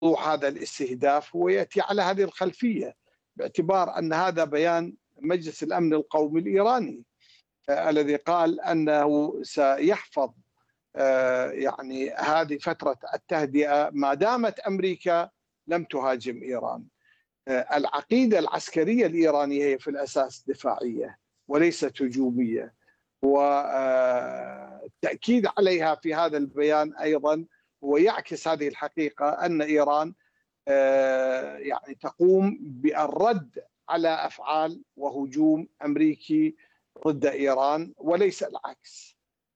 وضوح هذا الاستهداف هو يأتي على هذه الخلفية، باعتبار أن هذا بيان مجلس الأمن القومي الإيراني الذي قال أنه سيحفظ يعني هذه فترة التهدئة ما دامت أمريكا لم تهاجم إيران. العقيدة العسكرية الإيرانية هي في الأساس دفاعية وليست هجومية، والتأكيد عليها في هذا البيان أيضا هو يعكس هذه الحقيقة أن إيران يعني تقوم بالرد على أفعال وهجوم أمريكي ضد إيران وليس العكس.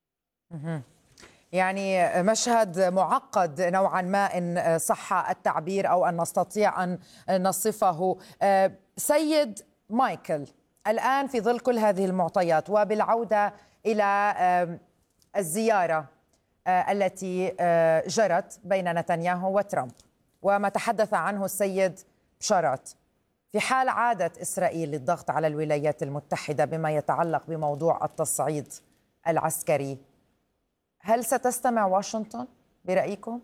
يعني مشهد معقد نوعا ما إن صح التعبير أو أن نستطيع أن نصفه. سيد مايكل، الآن في ظل كل هذه المعطيات وبالعودة إلى الزيارة التي جرت بين نتنياهو وترامب وما تحدث عنه السيد بشارات، في حال عادت إسرائيل للضغط على الولايات المتحدة بما يتعلق بموضوع التصعيد العسكري، هل ستستمع واشنطن برأيكم؟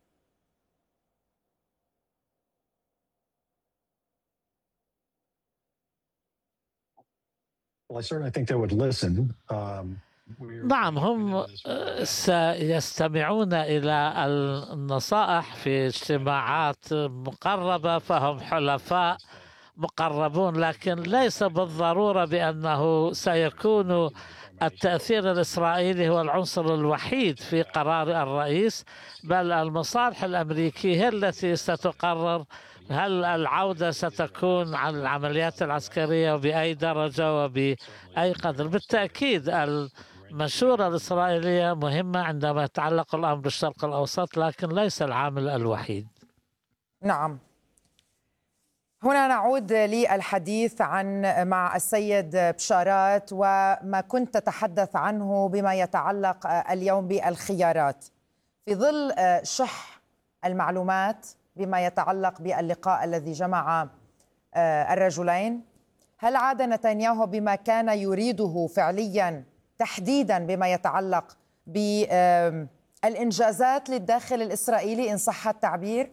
نعم، هم سيستمعون إلى النصائح في اجتماعات مقربة، فهم حلفاء مقربون، لكن ليس بالضرورة بأنه سيكون التأثير الإسرائيلي هو العنصر الوحيد في قرار الرئيس، بل المصالح الأمريكية هي التي ستقرر هل العودة ستكون عن العمليات العسكرية وبأي درجة وبأي قدر. بالتأكيد المشورة الإسرائيلية مهمة عندما يتعلق الأمر بالشرق الأوسط، لكن ليس العامل الوحيد. نعم، هنا نعود للحديث مع السيد بشارات وما كنت تتحدث عنه بما يتعلق اليوم بالخيارات في ظل شح المعلومات بما يتعلق باللقاء الذي جمع الرجلين. هل عاد نتنياهو بما كان يريده فعليا تحديدا بما يتعلق بالإنجازات للداخل الإسرائيلي إن صح التعبير؟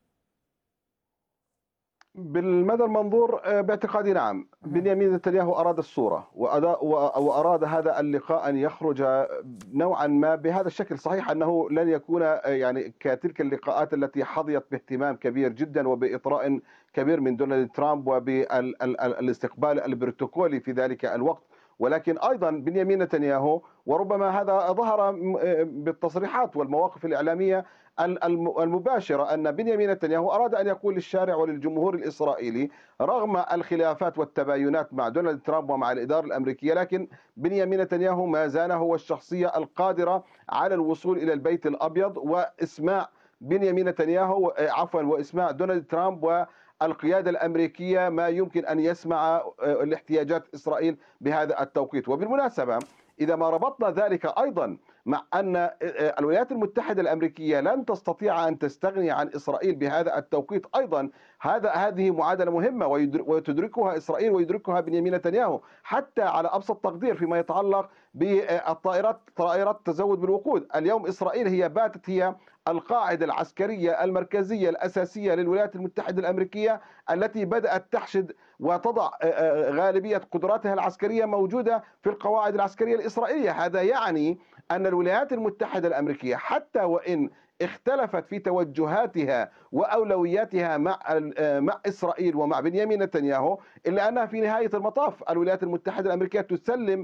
بالمدى المنظور باعتقادي نعم. بنيامين نتنياهو أراد الصورة وأراد هذا اللقاء أن يخرج نوعا ما بهذا الشكل. صحيح أنه لن يكون يعني كتلك اللقاءات التي حظيت باهتمام كبير جدا وبإطراء كبير من دونالد ترامب وبالاستقبال البروتوكولي في ذلك الوقت، ولكن أيضا بنيامين نتنياهو، وربما هذا ظهر بالتصريحات والمواقف الإعلامية المباشرة، أن بنيامين نتنياهو أراد أن يقول للشارع وللجمهور الإسرائيلي رغم الخلافات والتباينات مع دونالد ترامب ومع الإدارة الأمريكية، لكن بنيامين نتنياهو ما زال هو الشخصية القادرة على الوصول إلى البيت الأبيض وإسماع بنيامين نتنياهو وإسماع دونالد ترامب والقيادة الأمريكية ما يمكن أن يسمع لاحتياجات إسرائيل بهذا التوقيت. وبالمناسبة إذا ما ربطنا ذلك أيضا مع أن الولايات المتحدة الأمريكية لن تستطيع أن تستغني عن إسرائيل بهذا التوقيت، أيضا هذه معادلة مهمة وتدركها إسرائيل ويدركها بنيامين نتنياهو، حتى على أبسط تقدير فيما يتعلق بالطائرات، طائرات تزود بالوقود. اليوم إسرائيل هي القاعدة العسكرية المركزية الأساسية للولايات المتحدة الأمريكية التي بدأت تحشد وتضع غالبية قدراتها العسكرية موجودة في القواعد العسكرية الإسرائيلية. هذا يعني أن الولايات المتحدة الأمريكية حتى وإن اختلفت في توجهاتها وأولوياتها مع إسرائيل ومع بنيامين نتنياهو، إلا أنها في نهاية المطاف الولايات المتحدة الأمريكية تسلم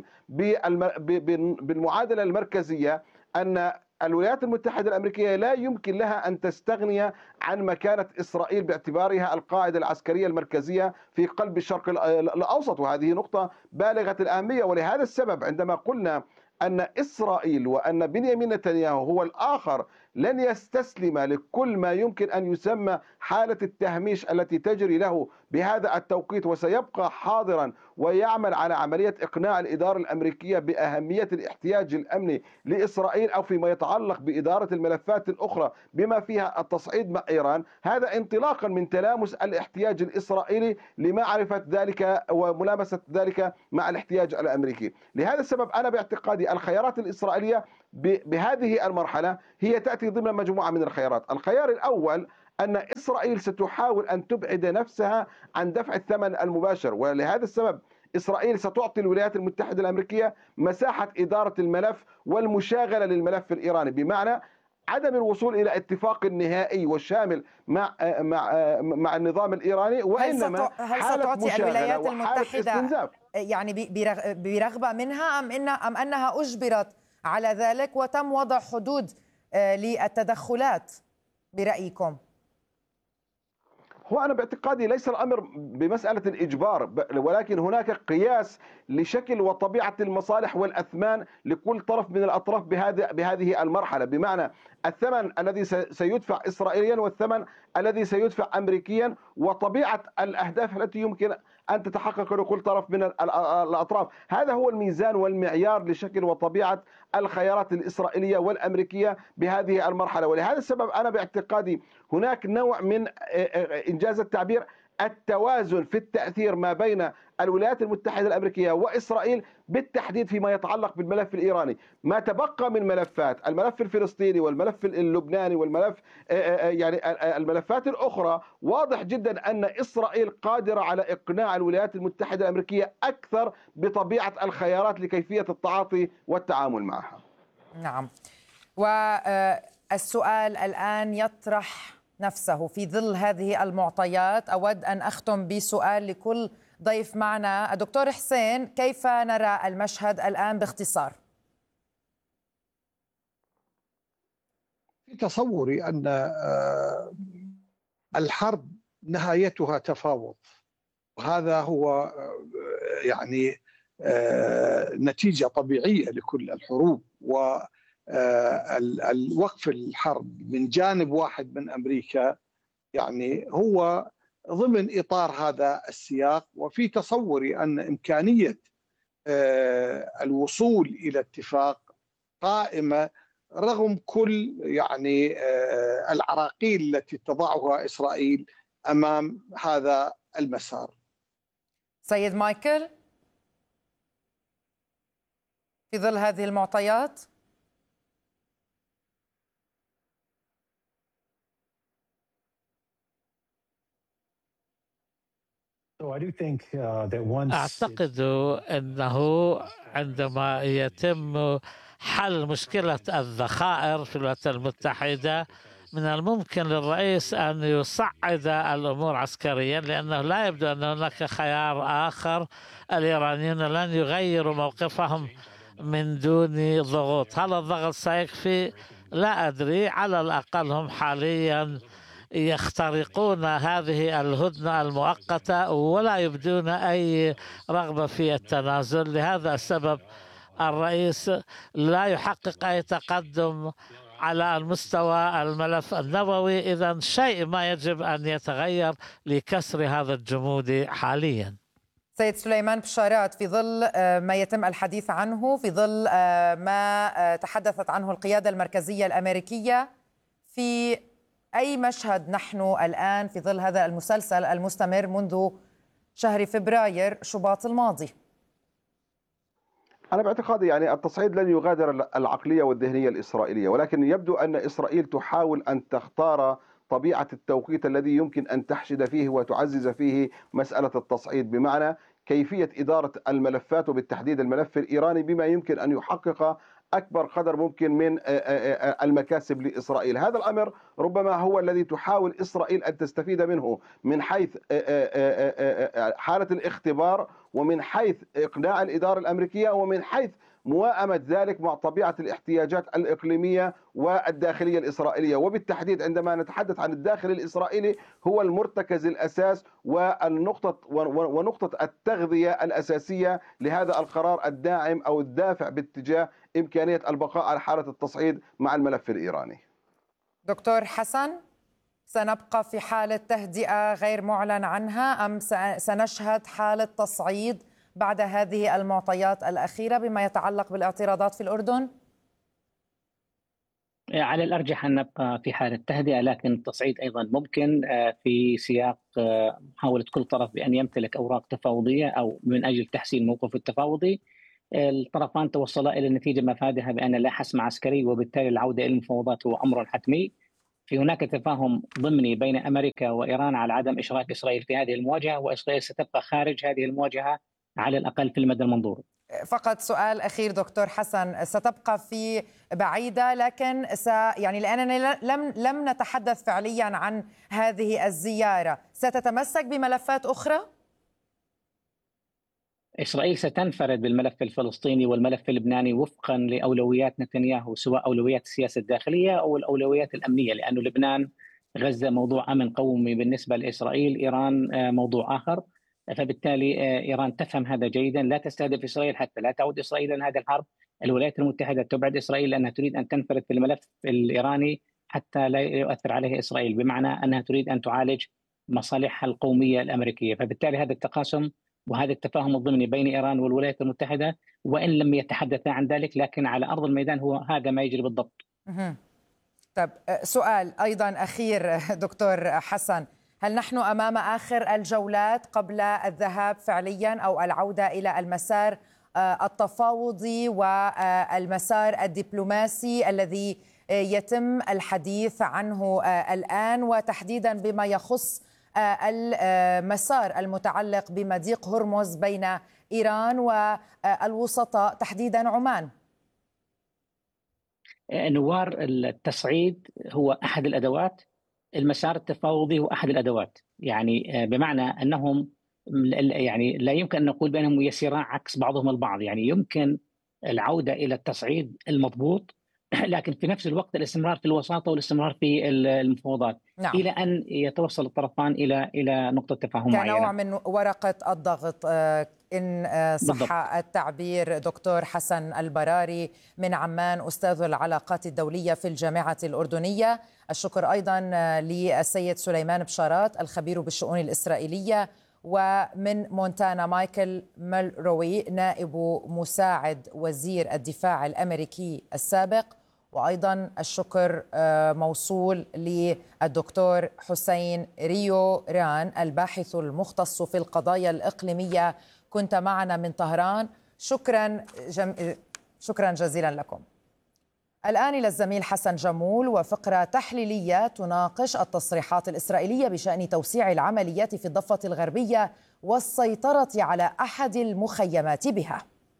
بالمعادلة المركزية أن الولايات المتحدة الأمريكية لا يمكن لها أن تستغني عن مكانة إسرائيل باعتبارها القاعدة العسكرية المركزية في قلب الشرق الأوسط، وهذه نقطة بالغة الأهمية. ولهذا السبب عندما قلنا أن إسرائيل وأن بنيامين نتنياهو هو الآخر لن يستسلم لكل ما يمكن أن يسمى حالة التهميش التي تجري له بهذا التوقيت، وسيبقى حاضرا ويعمل على عملية إقناع الإدارة الأمريكية بأهمية الاحتياج الأمني لإسرائيل أو فيما يتعلق بإدارة الملفات الأخرى بما فيها التصعيد مع إيران. هذا انطلاقا من تلامس الاحتياج الإسرائيلي لمعرفة ذلك وملامسة ذلك مع الاحتياج الأمريكي. لهذا السبب أنا باعتقادي الخيارات الإسرائيلية بهذه المرحلة هي تأتي ضمن مجموعة من الخيارات. الخيار الأول أن إسرائيل ستحاول أن تبعد نفسها عن دفع الثمن المباشر، ولهذا السبب إسرائيل ستعطي الولايات المتحدة الأمريكية مساحة إدارة الملف والمشاغلة للملف الإيراني، بمعنى عدم الوصول إلى اتفاق نهائي وشامل مع النظام الإيراني، وإنما هل حالة ستعطي مشاغلة الولايات وحالة المتحدة استنزاف. يعني برغبة منها أم أنها أجبرت على ذلك وتم وضع حدود للتدخلات برأيكم؟ هو أنا باعتقادي ليس الأمر بمسألة الإجبار، ولكن هناك قياس لشكل وطبيعة المصالح والأثمان لكل طرف من الأطراف بهذه المرحلة، بمعنى الثمن الذي سيدفع إسرائيليا والثمن الذي سيدفع أمريكيا، وطبيعة الأهداف التي يمكن أن تتحقق لكل طرف من الأطراف. هذا هو الميزان والمعيار لشكل وطبيعة الخيارات الإسرائيلية والأمريكية بهذه المرحلة. ولهذا السبب أنا باعتقادي هناك نوع من إنجاز التعبير التوازن في التأثير ما بين الولايات المتحدة الأمركية وإسرائيل، بالتحديد فيما يتعلق بالملف الإيراني. ما تبقى من ملفات، الملف الفلسطيني والملف اللبناني والملف يعني الملفات الأخرى، واضح جدا أن إسرائيل قادرة على إقناع الولايات المتحدة الأمريكية أكثر بطبيعة الخيارات لكيفية التعاطي والتعامل معها. نعم، والسؤال الآن يطرح نفسه في ظل هذه المعطيات. أود أن أختم بسؤال لكل ضيف معنا. الدكتور حسين، كيف نرى المشهد الآن باختصار؟ في تصوري أن الحرب نهايتها تفاوض، وهذا هو يعني نتيجة طبيعية لكل الحروب، والوقف الحرب من جانب واحد من أمريكا يعني هو ضمن إطار هذا السياق. وفي تصوري أن إمكانية الوصول إلى اتفاق قائمة رغم كل يعني العراقيل التي تضعها إسرائيل أمام هذا المسار. سيد مايكل، في ظل هذه المعطيات أعتقد أنه عندما يتم حل مشكلة الذخائر في الولايات المتحدة من الممكن للرئيس أن يصعد الأمور عسكريا، لأنه لا يبدو أن هناك خيار آخر. الإيرانيون لن يغيروا موقفهم من دون ضغوط. هل الضغط سيكفي؟ لا أدري. على الأقل هم حاليا يخترقون هذه الهدنة المؤقتة ولا يبدون أي رغبة في التنازل. لهذا السبب الرئيس لا يحقق أي تقدم على المستوى الملف النووي. إذن شيء ما يجب أن يتغير لكسر هذا الجمود حاليا. سيد سليمان بشارات، في ظل ما يتم الحديث عنه، في ظل ما تحدثت عنه القيادة المركزية الأمريكية، في أي مشهد نحن الآن في ظل هذا المسلسل المستمر منذ شهر فبراير شباط الماضي؟ أنا باعتقادي يعني التصعيد لن يغادر العقلية والذهنية الإسرائيلية، ولكن يبدو أن إسرائيل تحاول أن تختار طبيعة التوقيت الذي يمكن أن تحشد فيه وتعزز فيه مسألة التصعيد، بمعنى كيفية إدارة الملفات وبالتحديد الملف الإيراني بما يمكن أن يحقق أكبر قدر ممكن من المكاسب لإسرائيل. هذا الأمر ربما هو الذي تحاول إسرائيل أن تستفيد منه من حيث حالة الاختبار، ومن حيث إقناع الإدارة الأمريكية، ومن حيث موائمة ذلك مع طبيعة الاحتياجات الإقليمية والداخلية الإسرائيلية. وبالتحديد عندما نتحدث عن الداخل الإسرائيلي هو المرتكز الأساس ونقطة التغذية الأساسية لهذا القرار الداعم أو الدافع باتجاه إمكانية البقاء على حالة التصعيد مع الملف الإيراني. دكتور حسن، سنبقى في حالة تهدئة غير معلن عنها أم سنشهد حالة تصعيد بعد هذه المعطيات الأخيرة بما يتعلق بالاعتراضات في الأردن؟ على الأرجح أن نبقى في حالة تهدئة، لكن التصعيد أيضا ممكن في سياق محاولة كل طرف بأن يمتلك أوراق تفاوضية أو من أجل تحسين موقف التفاوضي. الطرفان توصلا إلى النتيجة مفادها بأن لا حسم عسكري، وبالتالي العودة إلى المفاوضات هو أمر حتمي. في هناك تفاهم ضمني بين أمريكا وإيران على عدم إشراك إسرائيل في هذه المواجهة، وإسرائيل ستبقى خارج هذه المواجهة على الأقل في المدى المنظور. فقط سؤال أخير دكتور حسن، ستبقى في بعيدة لكن يعني لأننا لم نتحدث فعليا عن هذه الزيارة، ستتمسك بملفات أخرى؟ إسرائيل ستنفرد بالملف الفلسطيني والملف اللبناني وفقا لأولويات نتنياهو، سواء أولويات السياسة الداخلية أو الأولويات الأمنية، لأنه لبنان غزة موضوع أمن قومي بالنسبة لإسرائيل، إيران موضوع آخر. فبالتالي إيران تفهم هذا جيدا، لا تستهدف إسرائيل حتى لا تعود إسرائيل إلى هذه الحرب. الولايات المتحدة تبعد إسرائيل لأنها تريد أن تنفرد في الملف الإيراني حتى لا يؤثر عليه إسرائيل، بمعنى أنها تريد أن تعالج مصالحها القومية الأمريكية. فبالتالي هذا التقاسم وهذا التفاهم الضمني بين إيران والولايات المتحدة، وإن لم يتحدثا عن ذلك لكن على أرض الميدان هو هذا ما يجري بالضبط. طيب سؤال أيضا أخير دكتور حسن، هل نحن أمام آخر الجولات قبل الذهاب فعليا أو العودة إلى المسار التفاوضي والمسار الدبلوماسي الذي يتم الحديث عنه الآن، وتحديدا بما يخص المسار المتعلق بمضيق هرمز بين إيران والوسطاء تحديدا عمان؟ نوار، التصعيد هو أحد الأدوات، المسار التفاوضي هو أحد الأدوات، يعني بمعنى أنهم يعني لا يمكن أن نقول بأنهم يسيران عكس بعضهم البعض، يعني يمكن العودة إلى التصعيد المضبوط لكن في نفس الوقت الاستمرار في الوساطة والاستمرار في المفاوضات. نعم. إلى أن يتوصل الطرفان إلى نقطة تفاهم معينة، كنوع من ورقة الضغط إن صح التعبير. دكتور حسن البراري من عمان، أستاذ العلاقات الدولية في الجامعة الأردنية. الشكر أيضا للسيد سليمان بشارات الخبير بالشؤون الإسرائيلية، ومن مونتانا مايكل ملروي نائب مساعد وزير الدفاع الأمريكي السابق. وأيضا الشكر موصول للدكتور حسين ريو ران الباحث المختص في القضايا الإقليمية، كنت معنا من طهران. شكرا جزيلا لكم. الآن إلى الزميل حسن جمول وفقرة تحليلية تناقش التصريحات الإسرائيلية بشأن توسيع العمليات في الضفة الغربية والسيطرة على أحد المخيمات بها.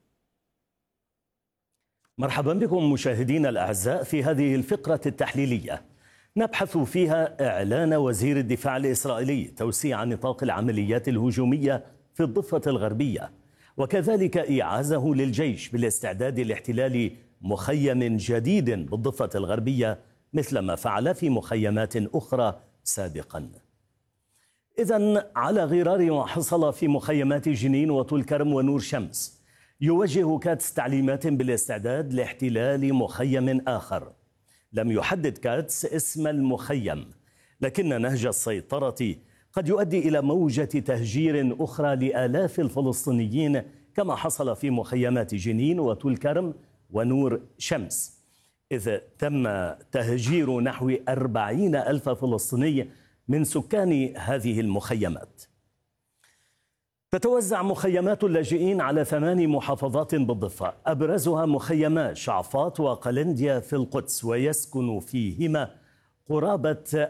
مرحبا بكم مشاهدينا الأعزاء في هذه الفقرة التحليلية، نبحث فيها إعلان وزير الدفاع الإسرائيلي توسيع نطاق العمليات الهجومية في الضفة الغربية، وكذلك إيعازه للجيش بالاستعداد لاحتلال مخيم جديد بالضفة الغربية مثل ما فعل في مخيمات أخرى سابقا. إذن على غرار ما حصل في مخيمات جنين وطول كرم ونور شمس، يوجه كاتس تعليمات بالاستعداد لاحتلال مخيم آخر. لم يحدد كاتس اسم المخيم، لكن نهج السيطرة قد يؤدي إلى موجة تهجير أخرى لآلاف الفلسطينيين كما حصل في مخيمات جنين وطول كرم ونور شمس، إذ تم تهجير نحو 40,000 فلسطيني من سكان هذه المخيمات. تتوزع مخيمات اللاجئين على 8 محافظات بالضفة، أبرزها مخيما شعفاط وقلنديا في القدس، ويسكن فيهما قرابة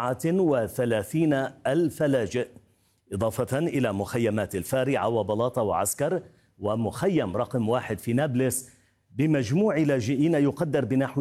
34,000 لاجئ، إضافة إلى مخيمات الفارعة وبلاطة وعسكر، ومخيم رقم 1 في نابلس بمجموع لاجئين يقدر بنحو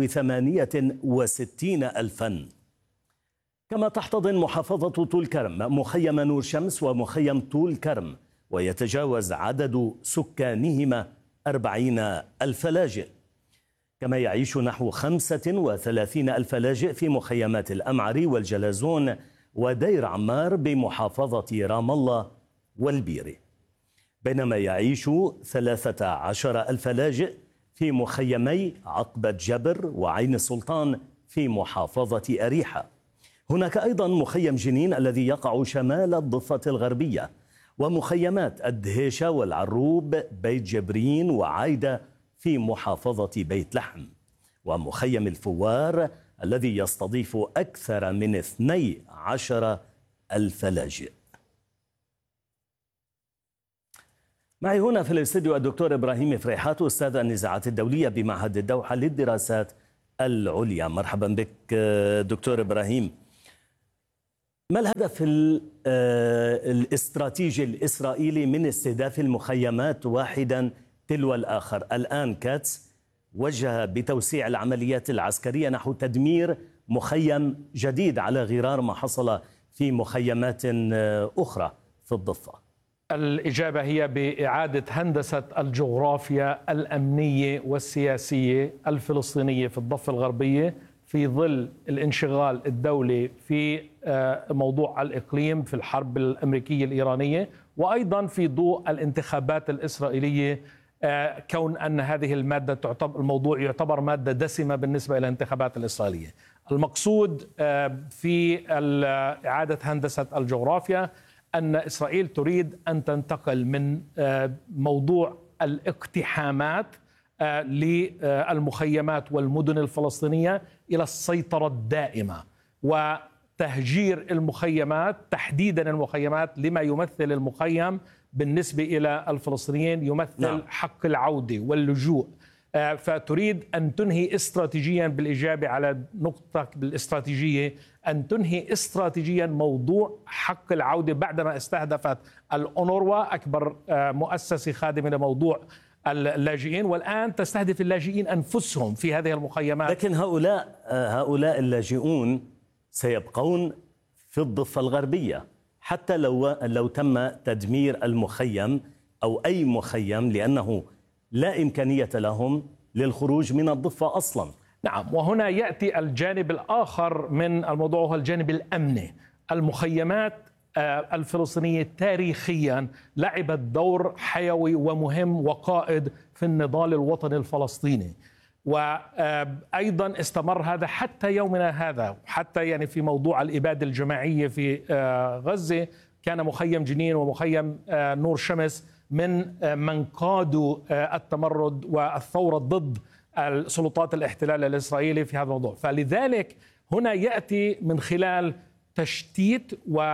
68,000. كما تحتضن محافظة طول كرم مخيم نور شمس ومخيم طول كرم، ويتجاوز عدد سكانهما 40,000 لاجئ. كما يعيش نحو 35,000 لاجئ في مخيمات الأمعري والجلازون ودير عمار بمحافظة رام الله والبيري، بينما يعيش 13,000 لاجئ في مخيمي عقبة جبر وعين السلطان في محافظة أريحة. هناك أيضا مخيم جنين الذي يقع شمال الضفة الغربية، ومخيمات الدهيشة والعروب بيت جبرين وعايدة في محافظة بيت لحم، ومخيم الفوار الذي يستضيف أكثر من 12,000 لاجئ. معي هنا في الاستوديو الدكتور إبراهيم فريحات، أستاذ النزاعات الدولية بمعهد الدوحة للدراسات العليا. مرحبا بك دكتور إبراهيم. ما الهدف الاستراتيجي الإسرائيلي من استهداف المخيمات واحدا تلو الآخر؟ الآن كاتس وجه بتوسيع العمليات العسكرية نحو تدمير مخيم جديد على غرار ما حصل في مخيمات أخرى في الضفة. الإجابة هي بإعادة هندسة الجغرافيا الأمنية والسياسية الفلسطينية في الضفة الغربية في ظل الانشغال الدولي في موضوع الإقليم في الحرب الأمريكية الإيرانية، وأيضا في ضوء الانتخابات الإسرائيلية، كون أن هذه الموضوع يعتبر مادة دسمة بالنسبة إلى الانتخابات الإسرائيلية. المقصود في إعادة هندسة الجغرافيا أن إسرائيل تريد أن تنتقل من موضوع الاقتحامات للمخيمات والمدن الفلسطينية إلى السيطرة الدائمة وتهجير المخيمات، تحديدا المخيمات لما يمثل المخيم بالنسبة إلى الفلسطينيين يمثل حق العودة واللجوء. فتريد أن تنهي استراتيجيا، بالإجابة على نقطة بالاستراتيجية، أن تنهي استراتيجيا موضوع حق العودة بعدما استهدفت الأونروا أكبر مؤسسة خادمة لموضوع اللاجئين، والآن تستهدف اللاجئين أنفسهم في هذه المخيمات. لكن هؤلاء اللاجئون سيبقون في الضفة الغربية حتى لو تم تدمير المخيم أو أي مخيم، لأنه لا إمكانية لهم للخروج من الضفة أصلا. نعم، وهنا يأتي الجانب الآخر من الموضوع وهو الجانب الأمني. المخيمات الفلسطينية تاريخيا لعبت دور حيوي ومهم وقائد في النضال الوطني الفلسطيني، وأيضا استمر هذا حتى يومنا هذا، حتى يعني في موضوع الإبادة الجماعية في غزة كان مخيم جنين ومخيم نور شمس من قادوا التمرد والثورة ضد سلطات الاحتلال الإسرائيلي في هذا الموضوع. فلذلك هنا يأتي من خلال تشتيت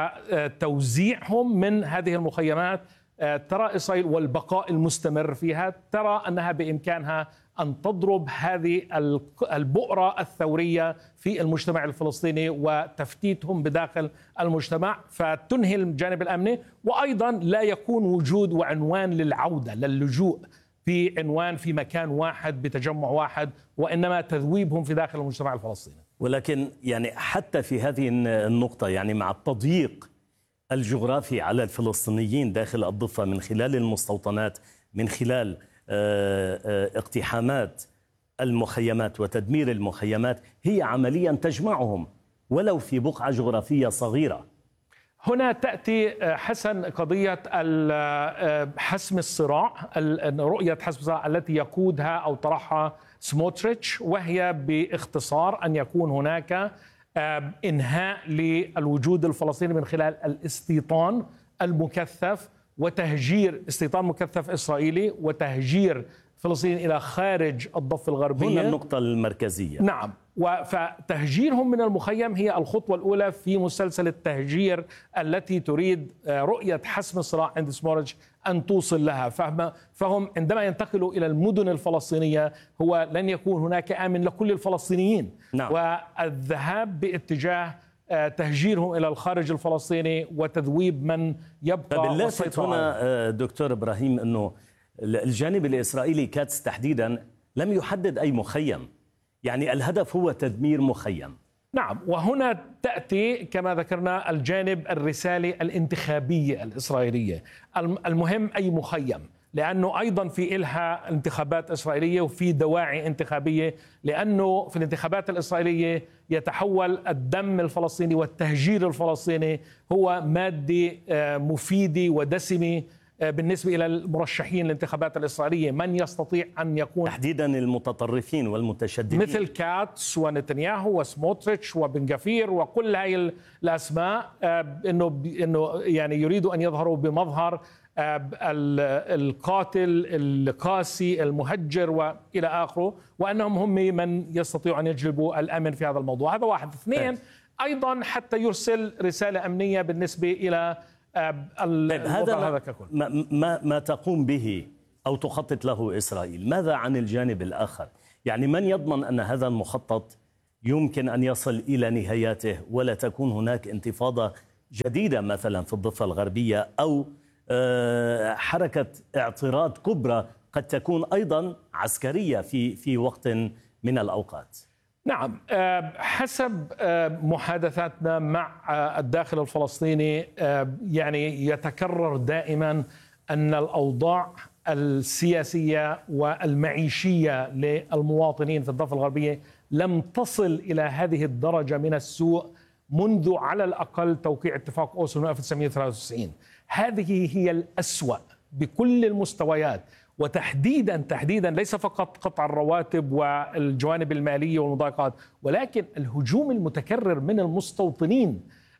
وتوزيعهم من هذه المخيمات. ترى إسرائيل والبقاء المستمر فيها، ترى أنها بإمكانها أن تضرب هذه البؤرة الثورية في المجتمع الفلسطيني وتفتيتهم بداخل المجتمع، فتنهي الجانب الأمني، وأيضا لا يكون وجود وعنوان للعودة للجوء في عنوان في مكان واحد بتجمع واحد، وإنما تذويبهم في داخل المجتمع الفلسطيني. ولكن يعني حتى في هذه النقطة، يعني مع التضييق الجغرافي على الفلسطينيين داخل الضفة من خلال المستوطنات، من خلال اقتحامات المخيمات وتدمير المخيمات، هي عمليا تجمعهم ولو في بقعة جغرافية صغيرة. هنا تأتي حسن قضية حسم الصراع، رؤية حسم الصراع التي يقودها أو طرحها سموتريتش، وهي باختصار أن يكون هناك إنهاء للوجود الفلسطيني من خلال الاستيطان المكثف وتهجير استيطان مكثف إسرائيلي وتهجير فلسطين إلى خارج الضفة الغربية. هنا النقطة المركزية. نعم، فتهجيرهم من المخيم هي الخطوة الأولى في مسلسل التهجير التي تريد رؤية حسم الصراع عند سموتريتش أن توصل لها. فهم عندما ينتقلوا إلى المدن الفلسطينية هو لن يكون هناك آمن لكل الفلسطينيين. نعم. والذهاب باتجاه تهجيرهم إلى الخارج الفلسطيني وتذويب من يبقى. باللافت هنا دكتور إبراهيم أنه الجانب الإسرائيلي كاتس تحديدا لم يحدد أي مخيم، يعني الهدف هو تدمير مخيم. نعم، وهنا تأتي كما ذكرنا الجانب الرسالي الانتخابية الإسرائيلية. المهم أي مخيم، لأنه أيضا في إلها انتخابات إسرائيلية وفي دواعي انتخابية، لأنه في الانتخابات الإسرائيلية يتحول الدم الفلسطيني والتهجير الفلسطيني هو مادة مفيدة ودسمة بالنسبة إلى المرشحين للانتخابات الإسرائيلية. من يستطيع أن يكون تحديدا المتطرفين والمتشددين مثل كاتس ونتنياهو وسموتريتش وبن غفير وكل هاي الأسماء، إنه يعني يريدوا أن يظهروا بمظهر القاتل القاسي المهجر وإلى آخره، وأنهم هم من يستطيعوا أن يجلبوا الأمن في هذا الموضوع. هذا واحد. اثنين، أيضا حتى يرسل رسالة أمنية بالنسبة إلى هذا ما تقوم به أو تخطط له إسرائيل. ماذا عن الجانب الآخر؟ يعني من يضمن أن هذا المخطط يمكن أن يصل إلى نهاياته ولا تكون هناك انتفاضة جديدة مثلا في الضفة الغربية أو حركة اعتراض كبرى قد تكون أيضا عسكرية في وقت من الأوقات؟ نعم، حسب محادثاتنا مع الداخل الفلسطيني يعني يتكرر دائما أن الأوضاع السياسية والمعيشية للمواطنين في الضفة الغربية لم تصل إلى هذه الدرجة من السوء منذ على الأقل توقيع اتفاق أوسلو 1993. هذه هي الأسوأ بكل المستويات، وتحديدا ليس فقط قطع الرواتب والجوانب المالية والمضايقات، ولكن الهجوم المتكرر من المستوطنين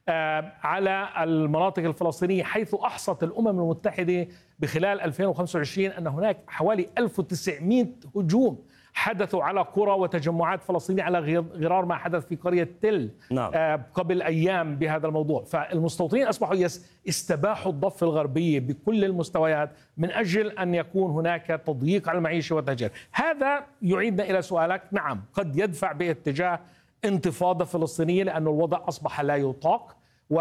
على المناطق الفلسطينية، حيث أحصت الأمم المتحدة بخلال 2025 أن هناك حوالي 1900 هجوم حدثوا على قرى وتجمعات فلسطينية على غرار ما حدث في قرية تل قبل أيام بهذا الموضوع. فالمستوطنين أصبحوا استباحوا الضفة الغربية بكل المستويات من أجل أن يكون هناك تضييق على المعيشة والتهجير. هذا يعيدنا إلى سؤالك، نعم قد يدفع باتجاه انتفاضة فلسطينية لأن الوضع أصبح لا يطاق،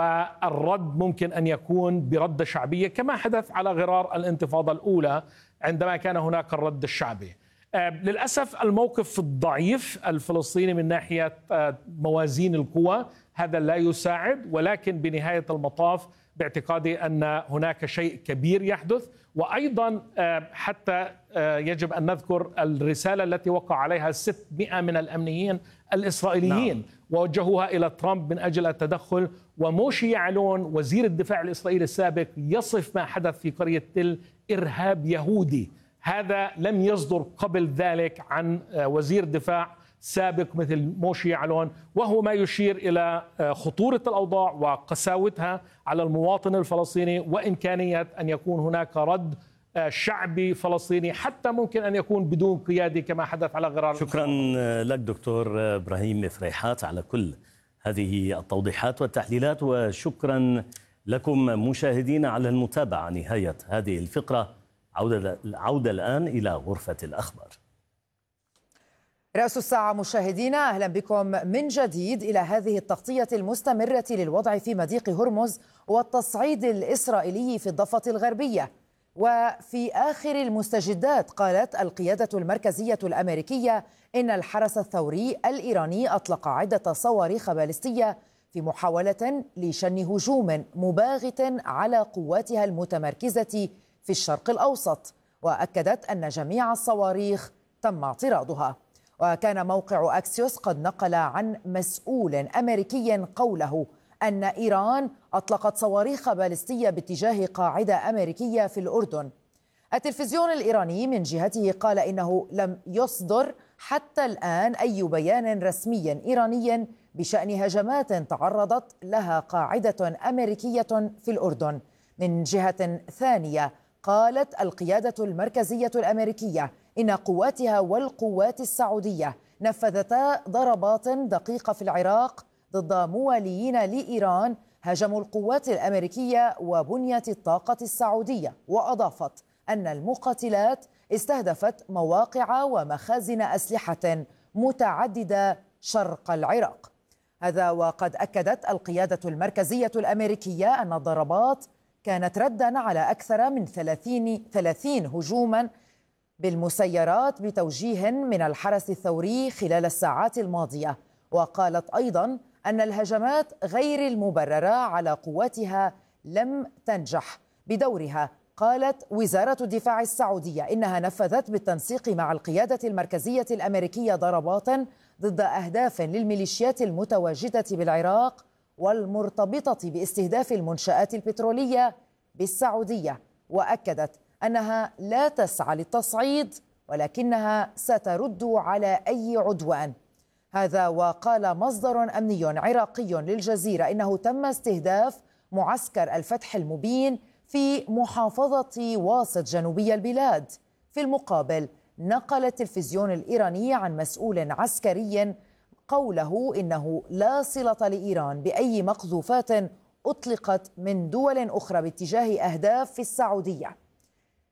والرد ممكن أن يكون برد شعبية كما حدث على غرار الانتفاضة الأولى عندما كان هناك الرد الشعبي. للأسف الموقف الضعيف الفلسطيني من ناحية موازين القوى هذا لا يساعد، ولكن بنهاية المطاف باعتقادي أن هناك شيء كبير يحدث. وأيضا حتى يجب أن نذكر الرسالة التي وقع عليها 600 من الأمنيين الإسرائيليين ووجهوها إلى ترامب من أجل التدخل. وموشي يعلون وزير الدفاع الإسرائيلي السابق يصف ما حدث في قرية تل إرهاب يهودي. هذا لم يصدر قبل ذلك عن وزير دفاع سابق مثل موشي يعلون، وهو ما يشير إلى خطورة الأوضاع وقساوتها على المواطن الفلسطيني وإمكانية أن يكون هناك رد شعبي فلسطيني حتى ممكن أن يكون بدون قيادي كما حدث على غرار. شكرا لك دكتور إبراهيم فريحات على كل هذه التوضيحات والتحليلات، وشكرا لكم مشاهدين على المتابعة. نهاية هذه الفقرة، عودة الآن إلى غرفة الأخبار. رأس الساعة مشاهدينا، أهلا بكم من جديد إلى هذه التغطية المستمرة للوضع في مضيق هرمز والتصعيد الإسرائيلي في الضفة الغربية. وفي آخر المستجدات قالت القيادة المركزية الأمريكية إن الحرس الثوري الإيراني أطلق عدة صواريخ باليستية في محاولة لشن هجوم مباغت على قواتها المتمركزة في الشرق الأوسط، وأكدت أن جميع الصواريخ تم اعتراضها. وكان موقع أكسيوس قد نقل عن مسؤول أمريكي قوله أن إيران أطلقت صواريخ باليستية باتجاه قاعدة أمريكية في الأردن. التلفزيون الإيراني من جهته قال إنه لم يصدر حتى الآن أي بيان رسمي إيراني بشأن هجمات تعرضت لها قاعدة أمريكية في الأردن. من جهة ثانية قالت القيادة المركزية الأمريكية إن قواتها والقوات السعودية نفذتا ضربات دقيقة في العراق ضد مواليين لإيران هاجموا القوات الأمريكية وبنية الطاقة السعودية. وأضافت أن المقاتلات استهدفت مواقع ومخازن أسلحة متعددة شرق العراق. هذا وقد أكدت القيادة المركزية الأمريكية أن الضربات كانت رداً على أكثر من 30 هجوماً بالمسيرات بتوجيه من الحرس الثوري خلال الساعات الماضية. وقالت أيضاً أن الهجمات غير المبررة على قواتها لم تنجح. بدورها قالت وزارة الدفاع السعودية إنها نفذت بالتنسيق مع القيادة المركزية الأمريكية ضربات ضد أهداف للميليشيات المتواجدة بالعراق والمرتبطة باستهداف المنشآت البترولية بالسعودية. وأكدت أنها لا تسعى للتصعيد ولكنها سترد على أي عدوان. هذا وقال مصدر أمني عراقي للجزيرة إنه تم استهداف معسكر الفتح المبين في محافظة واسط جنوبي البلاد. في المقابل نقل التلفزيون الإيراني عن مسؤول عسكري قوله إنه لا صلة لإيران بأي مقذوفات أطلقت من دول أخرى باتجاه أهداف في السعودية.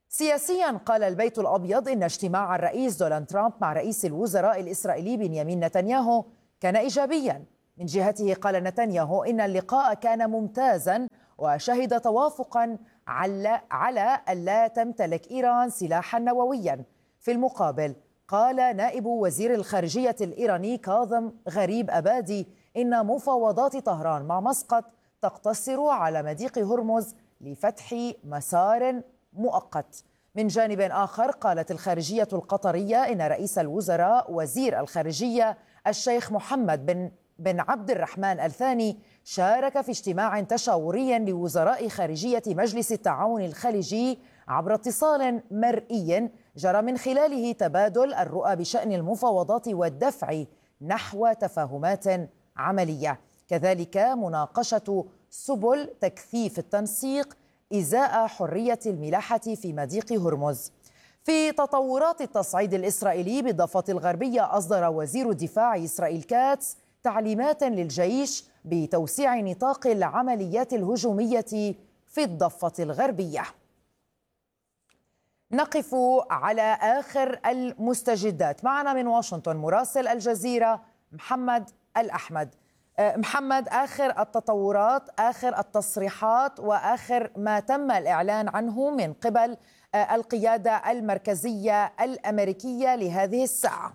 سياسيا، قال البيت الأبيض إن اجتماع الرئيس دونالد ترامب مع رئيس الوزراء الإسرائيلي بنيامين نتنياهو كان إيجابيا. من جهته قال نتنياهو إن اللقاء كان ممتازا وشهد توافقا على ألا تمتلك إيران سلاحا نوويا. في المقابل قال نائب وزير الخارجية الإيراني كاظم غريب أبادي إن مفاوضات طهران مع مسقط تقتصر على مضيق هرمز لفتح مسار مؤقت. من جانب آخر قالت الخارجية القطرية إن رئيس الوزراء وزير الخارجية الشيخ محمد بن عبد الرحمن الثاني شارك في اجتماع تشاوري لوزراء خارجية مجلس التعاون الخليجي عبر اتصال مرئي جرى من خلاله تبادل الرؤى بشأن المفاوضات والدفع نحو تفاهمات عملية، كذلك مناقشة سبل تكثيف التنسيق إزاء حرية الملاحة في مضيق هرمز. في تطورات التصعيد الإسرائيلي بالضفة الغربية، أصدر وزير الدفاع إسرائيل كاتس تعليمات للجيش بتوسيع نطاق العمليات الهجومية في الضفة الغربية. نقف على آخر المستجدات. معنا من واشنطن مراسل الجزيرة محمد الأحمد. محمد، آخر التطورات، آخر التصريحات وآخر ما تم الإعلان عنه من قبل القيادة المركزية الأمريكية لهذه الساعة.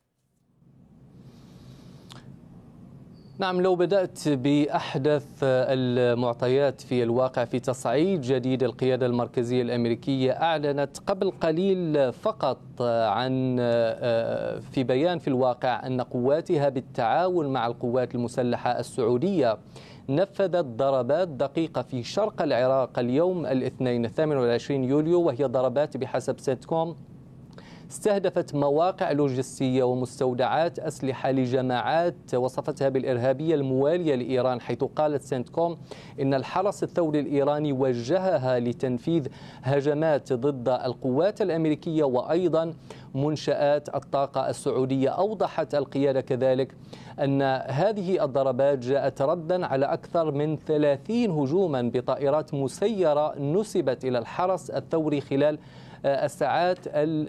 نعم، لو بدأت بأحدث المعطيات في الواقع، في تصعيد جديد القيادة المركزية الأمريكية أعلنت قبل قليل فقط عن في بيان في الواقع أن قواتها بالتعاون مع القوات المسلحة السعودية نفذت ضربات دقيقة في شرق العراق اليوم الاثنين 28 يوليو، وهي ضربات بحسب سنتكوم استهدفت مواقع لوجستية ومستودعات أسلحة لجماعات وصفتها بالإرهابية الموالية لإيران، حيث قالت سنتكوم إن الحرس الثوري الإيراني وجهها لتنفيذ هجمات ضد القوات الأمريكية وأيضا منشآت الطاقة السعودية. أوضحت القيادة كذلك أن هذه الضربات جاءت ردا على أكثر من 30 هجوما بطائرات مسيرة نسبت إلى الحرس الثوري خلال الساعات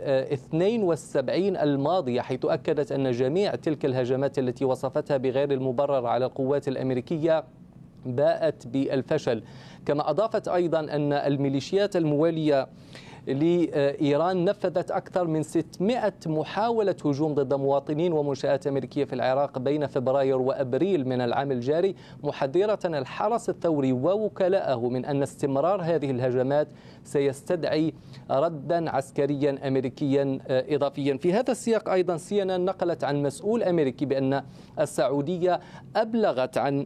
72 الماضية، حيث أكدت أن جميع تلك الهجمات التي وصفتها بغير المبرر على القوات الأمريكية باءت بالفشل. كما أضافت أيضا أن الميليشيات الموالية لإيران نفذت أكثر من 600 محاولة هجوم ضد مواطنين ومنشآت أمريكية في العراق بين فبراير وأبريل من العام الجاري، محذرة الحرس الثوري ووكلاءه من أن استمرار هذه الهجمات سيستدعي ردا عسكريا أمريكيا إضافيا. في هذا السياق أيضا CNN نقلت عن مسؤول أمريكي بأن السعودية أبلغت عن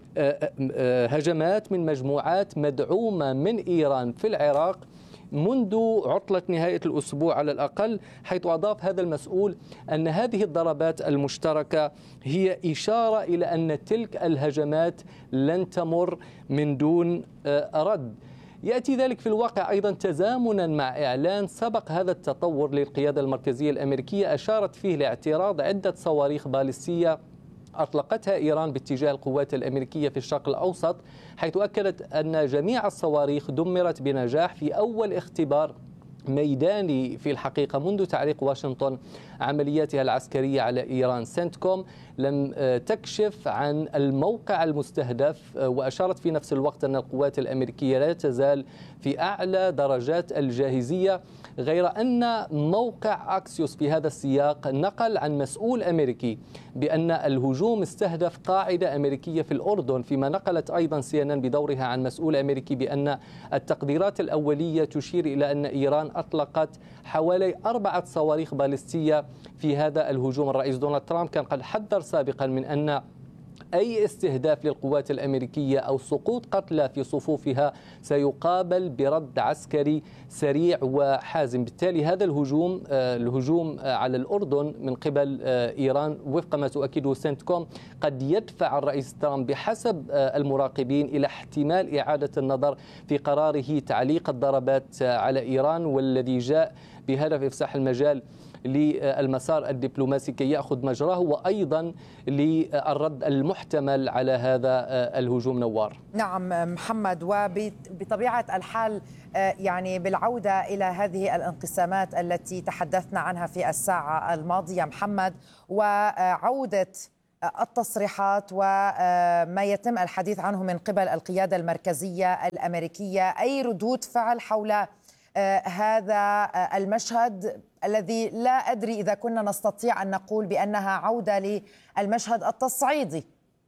هجمات من مجموعات مدعومة من إيران في العراق منذ عطلة نهاية الأسبوع على الأقل، حيث أضاف هذا المسؤول أن هذه الضربات المشتركة هي إشارة إلى أن تلك الهجمات لن تمر من دون رد. يأتي ذلك في الواقع أيضا تزامنا مع إعلان سبق هذا التطور للقيادة المركزية الأمريكية أشارت فيه لاعتراض عدة صواريخ باليستية أطلقتها إيران باتجاه القوات الأمريكية في الشرق الأوسط، حيث أكدت أن جميع الصواريخ دمرت بنجاح في أول اختبار ميداني في الحقيقة منذ تعليق واشنطن عملياتها العسكرية على إيران. سنتكوم لم تكشف عن الموقع المستهدف، وأشارت في نفس الوقت أن القوات الأمريكية لا تزال في أعلى درجات الجاهزية، غير أن موقع أكسيوس في هذا السياق نقل عن مسؤول أمريكي بأن الهجوم استهدف قاعدة أمريكية في الأردن، فيما نقلت أيضا CNN بدورها عن مسؤول أمريكي بأن التقديرات الأولية تشير إلى أن إيران أطلقت حوالي 4 صواريخ باليستية في هذا الهجوم. الرئيس دونالد ترامب كان قد حذر سابقا من أن أي استهداف للقوات الأمريكية أو سقوط قتلى في صفوفها سيقابل برد عسكري سريع وحازم. بالتالي هذا الهجوم على الأردن من قبل إيران وفق ما تؤكده سنتكوم قد يدفع الرئيس ترامب بحسب المراقبين إلى احتمال إعادة النظر في قراره تعليق الضربات على إيران، والذي جاء بهدف إفساح المجال للمسار الدبلوماسي كي يأخذ مجراه، وأيضا للرد المحتمل على هذا الهجوم. نوار. نعم محمد، وبطبيعة الحال يعني بالعودة إلى هذه الانقسامات التي تحدثنا عنها في الساعة الماضية محمد، وعودة التصريحات وما يتم الحديث عنه من قبل القيادة المركزية الأمريكية، أي ردود فعل حول هذا المشهد الذي لا أدري إذا كنا نستطيع أن نقول بأنها عودة للمشهد التصعيدي؟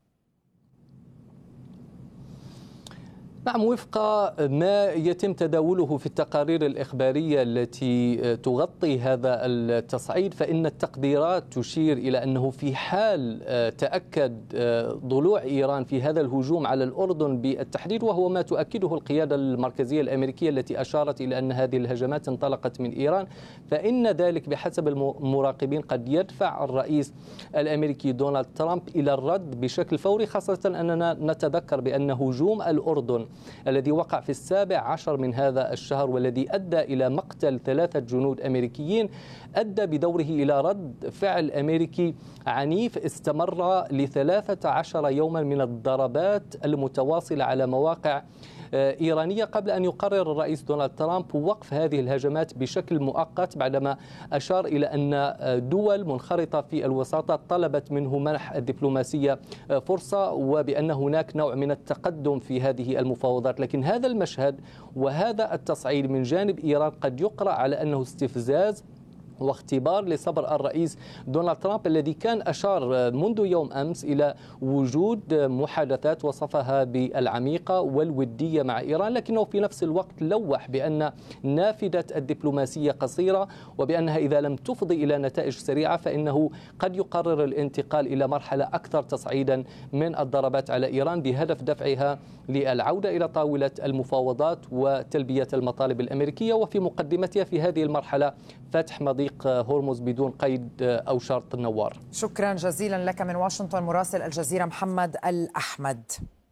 نعم، وفق ما يتم تداوله في التقارير الإخبارية التي تغطي هذا التصعيد، فإن التقديرات تشير إلى أنه في حال تأكد ضلوع إيران في هذا الهجوم على الأردن بالتحديد، وهو ما تؤكده القيادة المركزية الأمريكية التي أشارت إلى أن هذه الهجمات انطلقت من إيران، فإن ذلك بحسب المراقبين قد يدفع الرئيس الأمريكي دونالد ترامب إلى الرد بشكل فوري، خاصة أننا نتذكر بأن هجوم الأردن الذي وقع في 17 من هذا الشهر والذي أدى إلى مقتل 3 جنود أمريكيين أدى بدوره إلى رد فعل أمريكي عنيف استمر ل13 يوما من الضربات المتواصلة على مواقع إيرانية، قبل أن يقرر الرئيس دونالد ترامب وقف هذه الهجمات بشكل مؤقت، بعدما أشار إلى أن دول منخرطة في الوساطة طلبت منه منح الدبلوماسية فرصة، وبأن هناك نوع من التقدم في هذه المفاوضات. لكن هذا المشهد وهذا التصعيد من جانب إيران قد يقرأ على أنه استفزاز واختبار لصبر الرئيس دونالد ترامب، الذي كان أشار منذ يوم أمس إلى وجود محادثات وصفها بالعميقة والودية مع إيران، لكنه في نفس الوقت لوح بأن نافذة الدبلوماسية قصيرة، وبأنها إذا لم تفضي إلى نتائج سريعة فإنه قد يقرر الانتقال إلى مرحلة أكثر تصعيدا من الضربات على إيران بهدف دفعها للعودة إلى طاولة المفاوضات وتلبية المطالب الأمريكية، وفي مقدمتها في هذه المرحلة فتح مضيق هرمز بدون قيد أو شرط. نوار. شكرا جزيلا لك من واشنطن مراسل الجزيرة محمد الأحمد.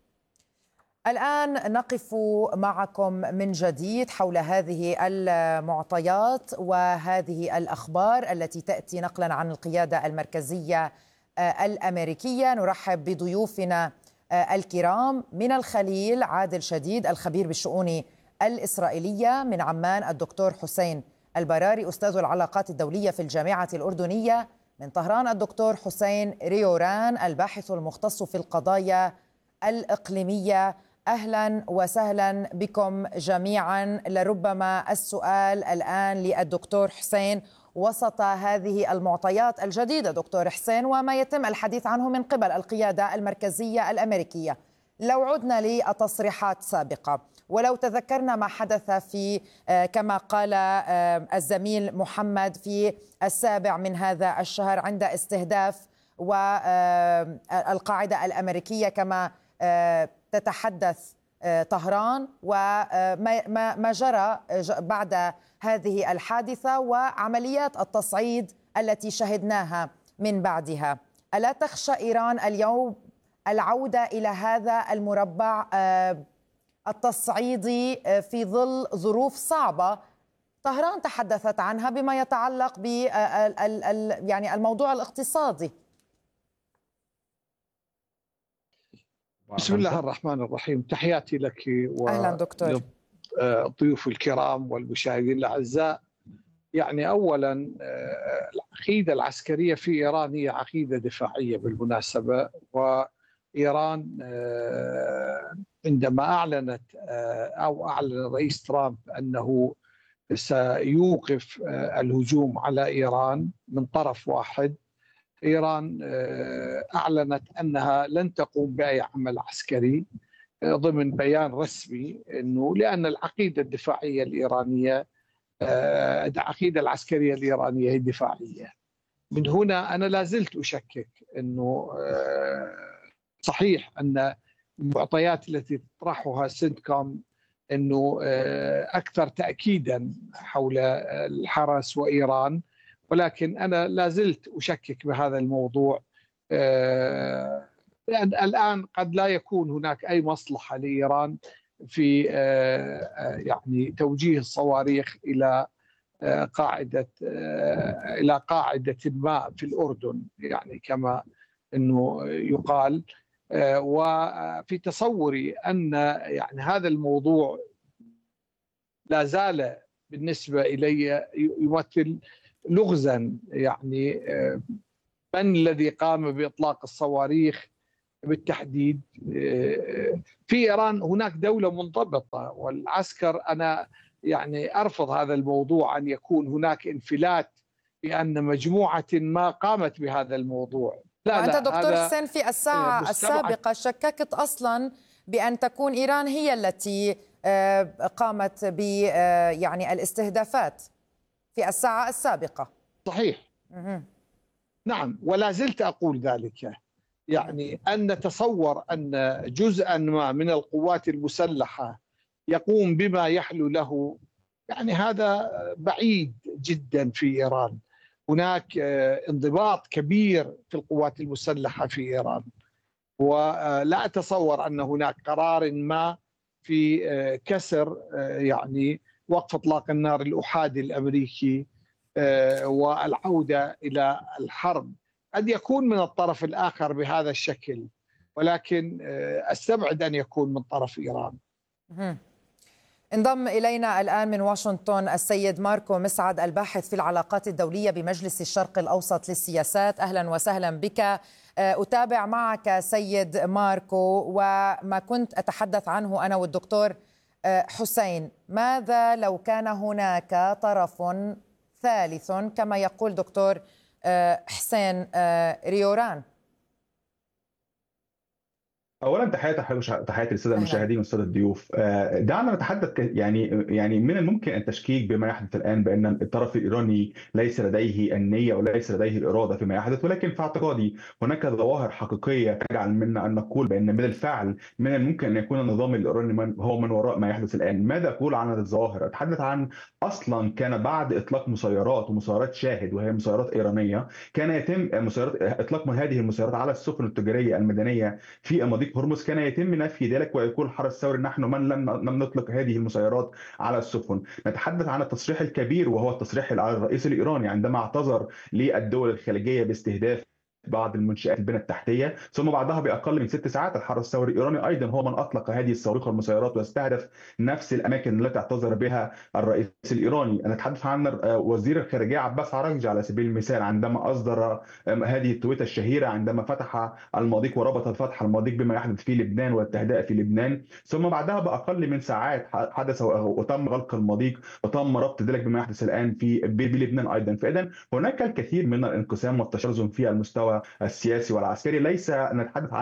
الآن نقف معكم من جديد حول هذه المعطيات وهذه الأخبار التي تأتي نقلا عن القيادة المركزية الأمريكية. نرحب بضيوفنا الكرام من الخليل عادل شديد الخبير بالشؤون الإسرائيلية، من عمان الدكتور حسين البراري أستاذ العلاقات الدولية في الجامعة الأردنية، من طهران الدكتور حسين ريوران الباحث المختص في القضايا الإقليمية. أهلا وسهلا بكم جميعا. لربما السؤال الآن للدكتور حسين وسط هذه المعطيات الجديدة دكتور حسين وما يتم الحديث عنه من قبل القيادة المركزية الأمريكية، لو عدنا لتصريحات سابقة ولو تذكرنا ما حدث في كما قال الزميل محمد في 7 من هذا الشهر عند استهداف والقاعدة الأمريكية كما تتحدث طهران، وما جرى بعد هذه الحادثة وعمليات التصعيد التي شهدناها من بعدها. ألا تخشى إيران اليوم العودة إلى هذا المربع التصعيدي في ظل ظروف صعبة طهران تحدثت عنها بما يتعلق ب يعني الموضوع الاقتصادي؟ بسم الله الرحمن الرحيم، تحياتي لك أهلا دكتور ضيوف الكرام والمشاهدين الأعزاء. يعني أولا العقيدة العسكرية في إيران هي عقيدة دفاعية بالمناسبة، وإيران عندما أعلنت أو أعلن الرئيس ترامب أنه سيوقف الهجوم على إيران من طرف واحد، إيران أعلنت أنها لن تقوم بأي عمل عسكري ضمن بيان رسمي، أنه لأن العقيدة الدفاعية الإيرانية العقيدة العسكرية الإيرانية هي دفاعية. من هنا أنا لا زلت أشكك أنه صحيح أن المعطيات التي تطرحها سنتكوم أنه أكثر تأكيدا حول الحرس وإيران، ولكن أنا لا زلت أشكك بهذا الموضوع، لأن الآن قد لا يكون هناك أي مصلحة لإيران في يعني توجيه الصواريخ إلى قاعدة إلى قاعدة ما في الأردن، يعني كما أنه يقال. وفي تصوري أن يعني هذا الموضوع لا زال بالنسبة إلي يمثل لغزا. يعني من الذي قام بإطلاق الصواريخ بالتحديد؟ في إيران هناك دولة منضبطة، والعسكر أنا يعني أرفض هذا الموضوع أن يكون هناك انفلات بأن مجموعة ما قامت بهذا الموضوع. لا وأنت لا، دكتور حسين في الساعة السابقة شككت أصلا بأن تكون إيران هي التي قامت ب يعني الاستهدافات في الساعة السابقة. صحيح. نعم، ولا زلت أقول ذلك. يعني أن نتصور أن جزءا ما من القوات المسلحة يقوم بما يحلو له، يعني هذا بعيد جدا في إيران. هناك انضباط كبير في القوات المسلحة في إيران، ولا أتصور أن هناك قرار ما في كسر يعني وقف إطلاق النار الأحادي الأمريكي والعودة إلى الحرب. قد يكون من الطرف الآخر بهذا الشكل، ولكن أستبعد أن يكون من طرف إيران. انضم إلينا الآن من واشنطن السيد ماركو مسعد، الباحث في العلاقات الدولية بمجلس الشرق الأوسط للسياسات. أهلا وسهلا بك. أتابع معك سيد ماركو، وما كنت أتحدث عنه أنا والدكتور حسين، ماذا لو كان هناك طرف ثالث كما يقول دكتور حسين ريوران؟ اولا تحياتي للساده المشاهدين والساده الضيوف. دعنا نتحدث يعني من الممكن التشكيك بما يحدث الان بان الطرف الايراني ليس لديه النيه وليس لديه الاراده فيما يحدث، ولكن في اعتقادي هناك ظواهر حقيقيه تجعل منا ان نقول بان من الفعل من الممكن ان يكون النظام الايراني هو من وراء ما يحدث الان. ماذا اقول عن هذه الظواهر؟ اتحدث عن اصلا كان بعد اطلاق مسيرات ومسيرات شاهد، وهي مسيرات ايرانيه، كان يتم اطلاق هذه المسيرات على السفن التجاريه المدنيه في مضيق هرمز. كان يتم نفي ذلك ويقول الحرس الثوري نحن من لم نطلق هذه المسيرات على السفن. نتحدث عن التصريح الكبير وهو التصريح الرئيس الإيراني عندما اعتذر للدول الخليجية باستهداف بعض المنشآت البنى التحتية، ثم بعدها بأقل من 6 ساعات الحرس الثوري الإيراني أيضا هو من أطلق هذه الصواريخ والمسيرات واستهدف نفس الأماكن التي اعتذر بها الرئيس الإيراني. نتحدث عن وزير الخارجية عباس عراقجي على سبيل المثال عندما أصدر هذه التويتة الشهيرة عندما فتح المضيق وربط فتح المضيق بما يحدث في لبنان والتهدئة في لبنان، ثم بعدها بأقل من ساعات حدث وتم غلق المضيق وتم ربط ذلك بما يحدث الآن في بلبنان أيضا. فإذا هناك الكثير من الانقسام والتشرذم في المستوى السياسي والعسكري. ليس نتحدث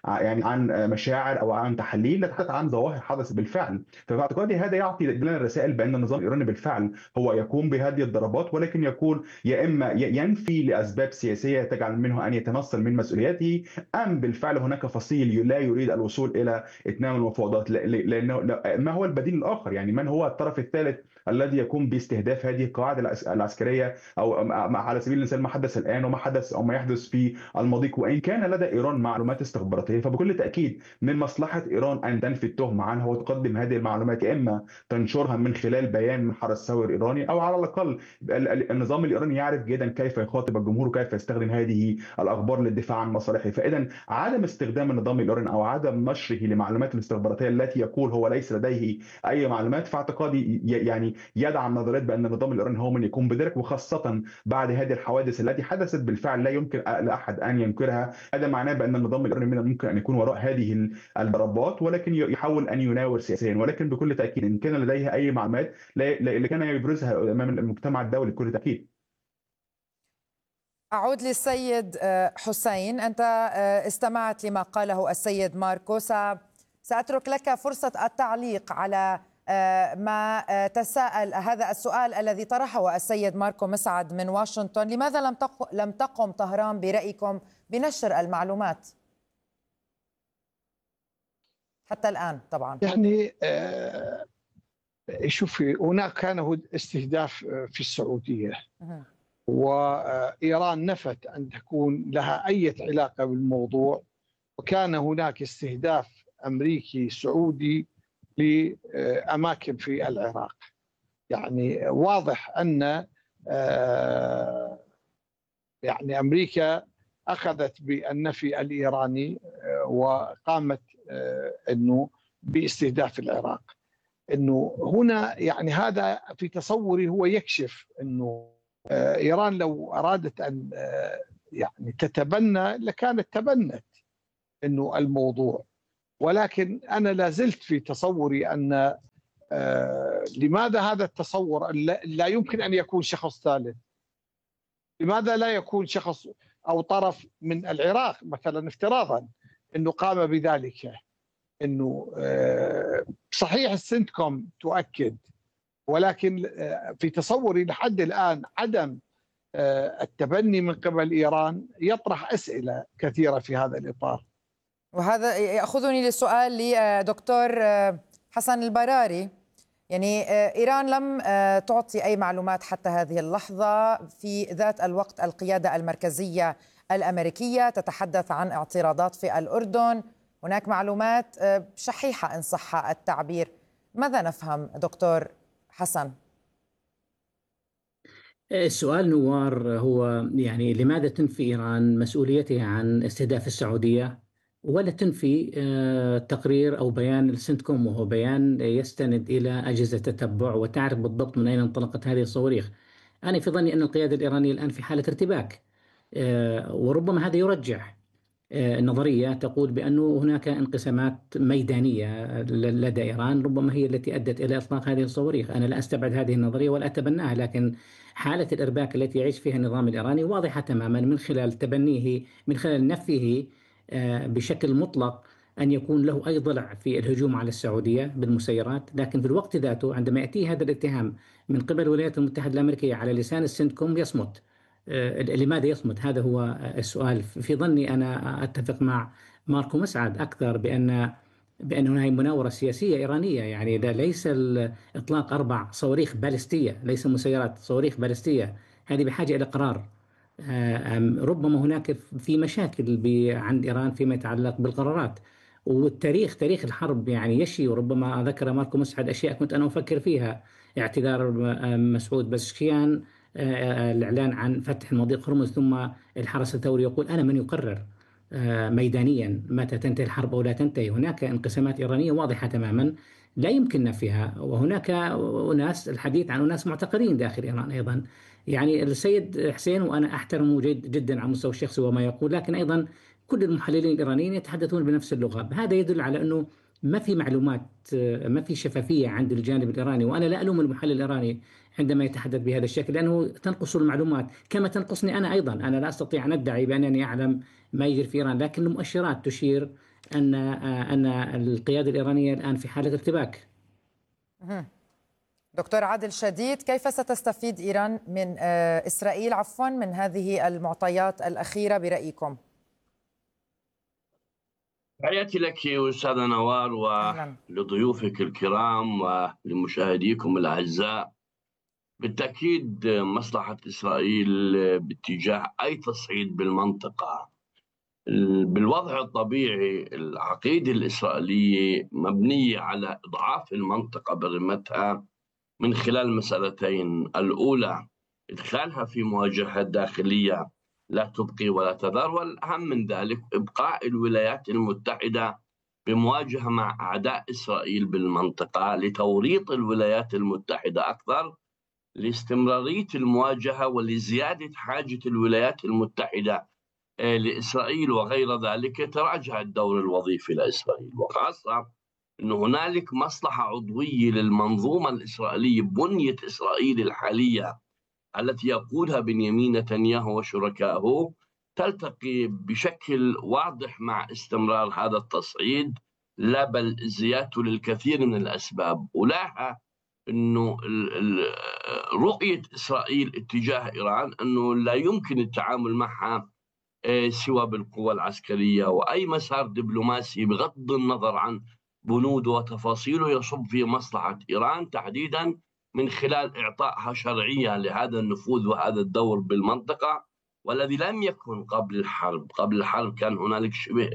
عن مشاعر او عن تحليل، نتحدث عن ظواهر حدث بالفعل. ففي اعتقادي هذا يعطي لنا رسائل بان النظام الايراني بالفعل هو يقوم بهذه الضربات، ولكن يكون يا اما ينفي لاسباب سياسيه تجعل منه ان يتنصل من مسؤولياته، ام بالفعل هناك فصيل لا يريد الوصول الى اتمام المفاوضات. لانه ما هو البديل الاخر؟ يعني من هو الطرف الثالث الذي يقوم باستهداف هذه القواعد العسكريه او على سبيل المثال ما حدث الان وما حدث او ما يحدث في المضيق؟ وان كان لدى ايران معلومات استخباراتيه فبكل تاكيد من مصلحه ايران ان تنفي التهمه عنها وتقدم هذه المعلومات، يا اما تنشرها من خلال بيان من الحرس الثوري الايراني، او على الاقل النظام الايراني يعرف جيدا كيف يخاطب الجمهور وكيف يستخدم هذه الاخبار للدفاع عن مصالحه. فاذا عدم استخدام النظام الايراني او عدم نشره لمعلومات الاستخباراتيه التي يقول هو ليس لديه اي معلومات، في اعتقادي يعني يدعم نظريات بان النظام الايراني هو من يقوم بذلك، وخاصه بعد هذه الحوادث التي حدثت بالفعل لا يمكن لاحد ان ينكرها. هذا معناه بان النظام الايراني من الممكن ان يكون وراء هذه الضربات، ولكن يحاول ان يناور سياسيا. ولكن بكل تاكيد ان كان لديه اي معلومات كان يبرزها امام المجتمع الدولي بكل تاكيد. أعود للسيد حسين، أنت استمعت لما قاله السيد ماركو. سأترك لك فرصة التعليق على ما تساءل هذا السؤال الذي طرحه السيد ماركو مسعد من واشنطن: لماذا لم تقم طهران برأيكم بنشر المعلومات حتى الآن؟ طبعا يعني شوفي، هناك كان استهداف في السعودية، وإيران نفت أن تكون لها أي علاقة بالموضوع، وكان هناك استهداف أمريكي سعودي لأماكن في العراق. يعني واضح أن يعني أمريكا أخذت بالنفي الإيراني وقامت أنه باستهداف العراق. أنه هنا يعني هذا في تصوري هو يكشف أنه إيران لو أرادت أن يعني تتبنى لكانت تبنت أنه الموضوع، ولكن أنا لازلت في تصوري أن لماذا هذا التصور لا يمكن أن يكون شخص ثالث؟ لماذا لا يكون شخص أو طرف من العراق مثلا افتراضا أنه قام بذلك؟ أنه صحيح السنتكوم تؤكد، ولكن في تصوري لحد الآن عدم التبني من قبل إيران يطرح أسئلة كثيرة في هذا الإطار. وهذا يأخذني للسؤال لدكتور حسن البراري. يعني إيران لم تعطي أي معلومات حتى هذه اللحظة. في ذات الوقت القيادة المركزية الأمريكية تتحدث عن اعتراضات في الأردن، هناك معلومات شحيحة إن صح التعبير. ماذا نفهم دكتور حسن؟ السؤال نوار هو يعني لماذا تنفي إيران مسؤوليتها عن استهداف السعودية ولا تنفي تقرير أو بيان السنتكوم، وهو بيان يستند إلى أجهزة تتبع وتعرف بالضبط من أين انطلقت هذه الصواريخ. أنا في ظني أن القيادة الإيرانية الآن في حالة ارتباك، وربما هذا يرجح نظرية تقول بأنه هناك انقسامات ميدانية لدى إيران ربما هي التي أدت إلى إطلاق هذه الصواريخ. أنا لا أستبعد هذه النظرية ولا أتبناها، لكن حالة الإرباك التي يعيش فيها النظام الإيراني واضحة تماما من خلال تبنيه، من خلال نفيه بشكل مطلق أن يكون له أي ضلع في الهجوم على السعودية بالمسيرات. لكن في الوقت ذاته عندما يأتي هذا الاتهام من قبل الولايات المتحدة الأمريكية على لسان السنتكوم يصمت. لماذا يصمت؟ هذا هو السؤال. في ظني أنا أتفق مع ماركو مسعد أكثر بأن هناك مناورة سياسية إيرانية، يعني ليس إطلاق 4 صواريخ باليستية، ليس مسيرات، صواريخ باليستية، هذه بحاجة إلى قرار. ربما هناك في مشاكل عند إيران فيما يتعلق بالقرارات، والتاريخ تاريخ الحرب يعني يشي. وربما ذكر ماركو مسعد أشياء كنت أنا أفكر فيها، اعتذار مسعود بزشكيان، الإعلان عن فتح مضيق هرمز، ثم الحرس الثوري يقول أنا من يقرر ميدانيا متى تنتهي الحرب أو لا تنتهي. هناك انقسامات إيرانية واضحة تماما لا يمكن نفيها، وهناك أناس، الحديث عن أناس معتقلين داخل إيران أيضا. يعني السيد حسين وأنا أحترمه جدا على المستوى الشخصي وما يقول، لكن أيضا كل المحللين الإيرانيين يتحدثون بنفس اللغة. هذا يدل على أنه ما في معلومات، ما في شفافية عند الجانب الإيراني. وأنا لا ألوم المحلل الإيراني عندما يتحدث بهذا الشكل، لأنه تنقص المعلومات كما تنقصني أنا أيضا. أنا لا أستطيع أن أدعي بأنني أعلم ما يجري في إيران، لكن المؤشرات تشير أن القيادة الإيرانية الآن في حالة ارتباك. دكتور عادل شديد، كيف ستستفيد إيران من إسرائيل من هذه المعطيات الأخيرة برأيكم؟ تحياتي لك أستاذة نوار ولضيوفك الكرام ولمشاهديكم الأعزاء. بالتأكيد مصلحة إسرائيل باتجاه أي تصعيد بالمنطقة. بالوضع الطبيعي العقيدة الإسرائيلية مبنية على إضعاف المنطقة برمتها من خلال مسألتين: الأولى إدخالها في مواجهة داخلية لا تبقي ولا تذر، والأهم من ذلك إبقاء الولايات المتحدة بمواجهة مع أعداء إسرائيل بالمنطقة لتوريط الولايات المتحدة أكثر، لاستمرارية المواجهة ولزيادة حاجة الولايات المتحدة لإسرائيل وغير ذلك. تراجع الدور الوظيفي لإسرائيل، وخاصة أن هنالك مصلحة عضوية للمنظومة الإسرائيلية، بنية إسرائيل الحالية التي يقودها بنيامين نتنياهو وشركائه، تلتقي بشكل واضح مع استمرار هذا التصعيد، لا بل زيادته للكثير من الأسباب. ولاها أنه رؤية إسرائيل اتجاه إيران أنه لا يمكن التعامل معها سوى بالقوة العسكرية، وأي مسار دبلوماسي بغض النظر عن بنوده وتفاصيله يصب في مصلحة إيران تحديدا من خلال إعطائها شرعية لهذا النفوذ وهذا الدور بالمنطقة، والذي لم يكن قبل الحرب. قبل الحرب كان هنالك شبه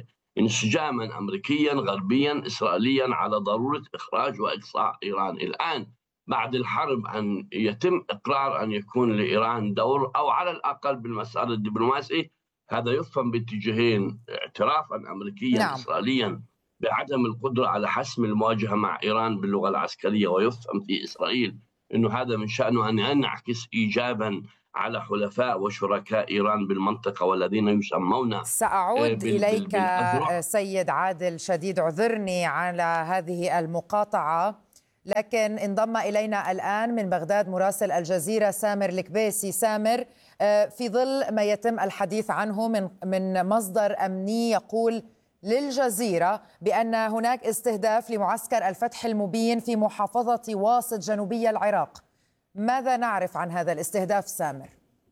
انسجاما أمريكيا غربيا إسرائيليا على ضرورة إخراج وإقصاء إيران. الآن بعد الحرب أن يتم إقرار أن يكون لإيران دور أو على الأقل بالمسار الدبلوماسي. هذا يفهم باتجاهين: اعترافا أمريكيا إسرائيليا بعدم القدرة على حسم المواجهة مع إيران باللغة العسكرية، ويفهم في إسرائيل أنه هذا من شأنه أن ينعكس إيجابا على حلفاء وشركاء إيران بالمنطقة والذين يسمون. سأعود إليك سيد عادل شديد، عذرني على هذه المقاطعة، لكن انضم إلينا الآن من بغداد مراسل الجزيرة سامر الكبيسي. سامر، في ظل ما يتم الحديث عنه من مصدر أمني يقول للجزيرة بأن هناك استهداف لمعسكر الفتح المبين في محافظة واسط جنوبي العراق، ماذا نعرف عن هذا الاستهداف سامر؟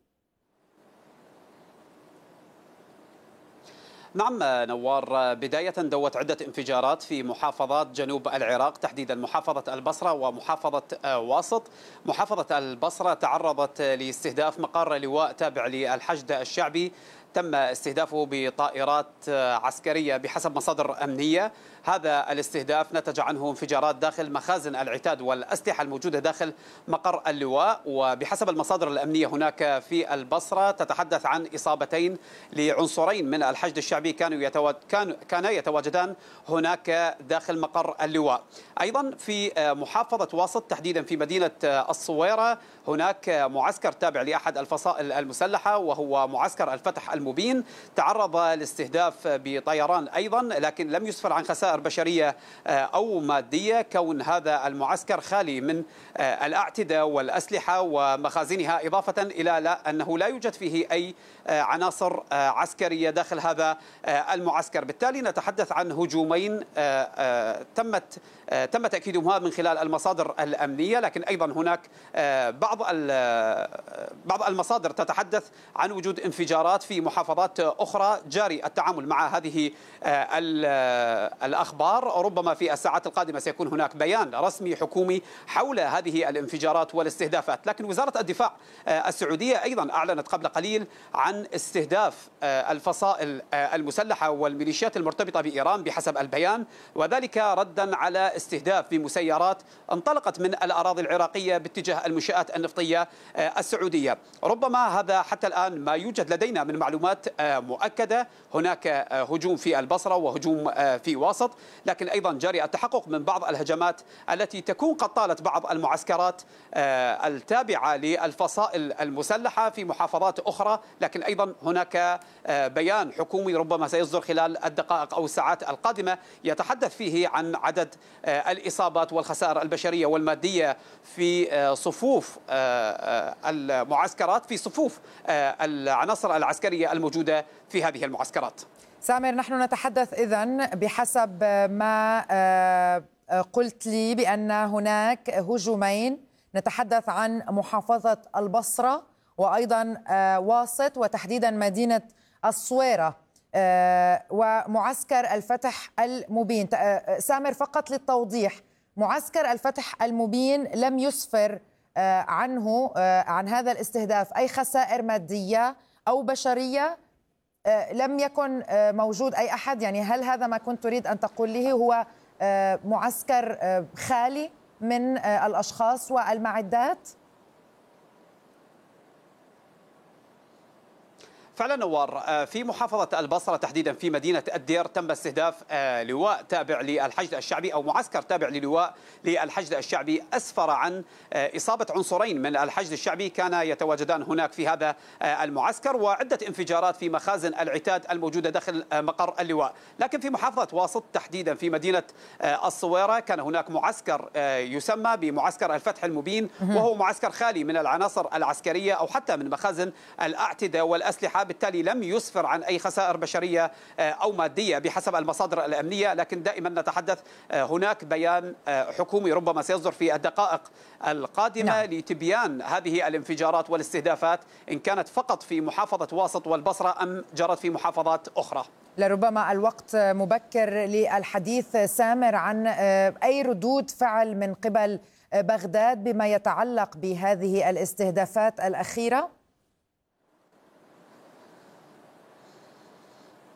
نعم نوار، بداية دوت عدة انفجارات في محافظات جنوب العراق، تحديدا محافظة البصرة ومحافظة واسط. محافظة البصرة تعرضت لاستهداف مقر لواء تابع للحشد الشعبي، تم استهدافه بطائرات عسكرية بحسب مصادر أمنية. هذا الاستهداف نتج عنه انفجارات داخل مخازن العتاد والأسلحة الموجودة داخل مقر اللواء. وبحسب المصادر الأمنية هناك في البصرة تتحدث عن إصابتين لعنصرين من الحشد الشعبي كانا يتواجدان هناك داخل مقر اللواء. أيضا في محافظة واسط تحديدا في مدينة الصويرة هناك معسكر تابع لأحد الفصائل المسلحة وهو معسكر الفتح المبين، تعرض لاستهداف بطيران أيضا، لكن لم يسفر عن خسائر بشرية أو مادية، كون هذا المعسكر خالي من الأعتدة والأسلحة ومخازنها، إضافة إلى أنه لا يوجد فيه أي عناصر عسكرية داخل هذا المعسكر. بالتالي نتحدث عن هجومين تم تأكيدهما من خلال المصادر الأمنية، لكن أيضا هناك بعض المصادر تتحدث عن وجود انفجارات في محافظات أخرى. جاري التعامل مع هذه الأخبار، ربما في الساعات القادمة سيكون هناك بيان رسمي حكومي حول هذه الانفجارات والاستهدافات. لكن وزارة الدفاع السعودية أيضا أعلنت قبل قليل عن استهداف الفصائل المسلحة والميليشيات المرتبطة بإيران بحسب البيان، وذلك ردا على استهداف بمسيرات انطلقت من الأراضي العراقية باتجاه المنشآت النفطية السعودية. ربما هذا حتى الآن ما يوجد لدينا من معلومات مؤكدة. هناك هجوم في البصرة وهجوم في واسط، لكن أيضا جاري التحقق من بعض الهجمات التي تكون قد طالت بعض المعسكرات التابعة للفصائل المسلحة في محافظات أخرى. لكن أيضا هناك بيان حكومي ربما سيصدر خلال الدقائق أو الساعات القادمة يتحدث فيه عن عدد الإصابات والخسائر البشرية والمادية في صفوف المعسكرات، في صفوف العناصر العسكرية الموجودة في هذه المعسكرات. سامر، نحن نتحدث إذن بحسب ما قلت لي بأن هناك هجومين، نتحدث عن محافظة البصرة وأيضا واسط وتحديدا مدينة الصويرة ومعسكر الفتح المبين. سامر، فقط للتوضيح، معسكر الفتح المبين لم يسفر عن هذا الاستهداف أي خسائر مادية أو بشرية؟ لم يكن موجود أي أحد؟ يعني هل هذا ما كنت تريد أن تقول لي، هو معسكر خالي من الأشخاص والمعدات؟ فعلا نوار، في محافظة البصرة تحديدا في مدينة الدير تم استهداف لواء تابع للحشد الشعبي أو معسكر تابع للواء للحشد الشعبي، أسفر عن إصابة عنصرين من الحشد الشعبي كانا يتواجدان هناك في هذا المعسكر، وعدة انفجارات في مخازن العتاد الموجودة داخل مقر اللواء. لكن في محافظة واسط تحديدا في مدينة الصويرة كان هناك معسكر يسمى بمعسكر الفتح المبين، وهو معسكر خالي من العناصر العسكرية أو حتى من مخازن الأعتدة والأسلحة، بالتالي لم يسفر عن أي خسائر بشرية أو مادية بحسب المصادر الأمنية. لكن دائما نتحدث هناك بيان حكومي ربما سيصدر في الدقائق القادمة لتبيان هذه الانفجارات والاستهدافات إن كانت فقط في محافظة واسط والبصرة أم جرت في محافظات أخرى. لربما الوقت مبكر للحديث سامر عن أي ردود فعل من قبل بغداد بما يتعلق بهذه الاستهدافات الأخيرة؟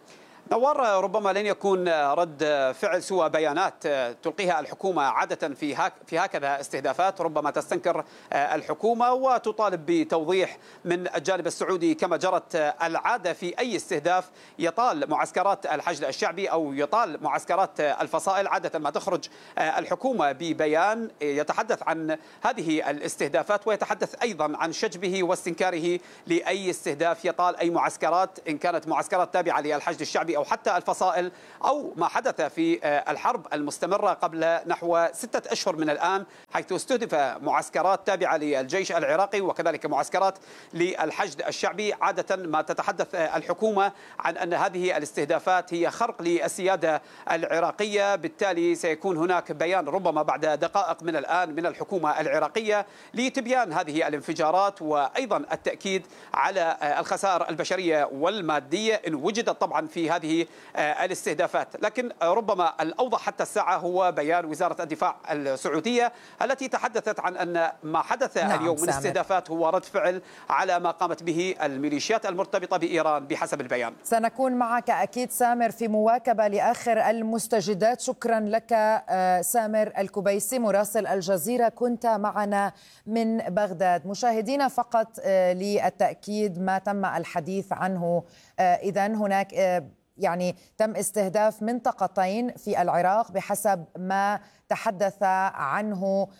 نوار، ربما لن يكون رد فعل سوى بيانات تلقيها الحكومة عادة في هكذا استهدافات. ربما تستنكر الحكومة وتطالب بتوضيح من الجانب السعودي كما جرت العادة في أي استهداف يطال معسكرات الحشد الشعبي أو يطال معسكرات الفصائل. عادة ما تخرج الحكومة ببيان يتحدث عن هذه الاستهدافات ويتحدث أيضا عن شجبه واستنكاره لأي استهداف يطال أي معسكرات، إن كانت معسكرات تابعة للحشد الشعبي أو حتى الفصائل، أو ما حدث في الحرب المستمرة قبل نحو 6 أشهر من الآن، حيث استهدف معسكرات تابعة للجيش العراقي وكذلك معسكرات للحشد الشعبي. عادة ما تتحدث الحكومة عن أن هذه الاستهدافات هي خرق للسيادة العراقية. بالتالي سيكون هناك بيان ربما بعد دقائق من الآن من الحكومة العراقية لتبيان هذه الانفجارات وأيضا التأكيد على الخسائر البشرية والمادية إن وجدت طبعا في هذه الاستهدافات. لكن ربما الأوضح حتى الساعة هو بيان وزارة الدفاع السعودية التي تحدثت عن أن ما حدث اليوم من استهدافات هو رد فعل على ما قامت به الميليشيات المرتبطة بإيران بحسب البيان. سنكون معك أكيد سامر في مواكبة لآخر المستجدات. شكرا لك سامر الكبيسي مراسل الجزيرة، كنت معنا من بغداد. مشاهدينا، فقط للتأكيد ما تم الحديث عنه، إذن هناك يعني تم استهداف منطقتين في العراق بحسب ما تحدث عنه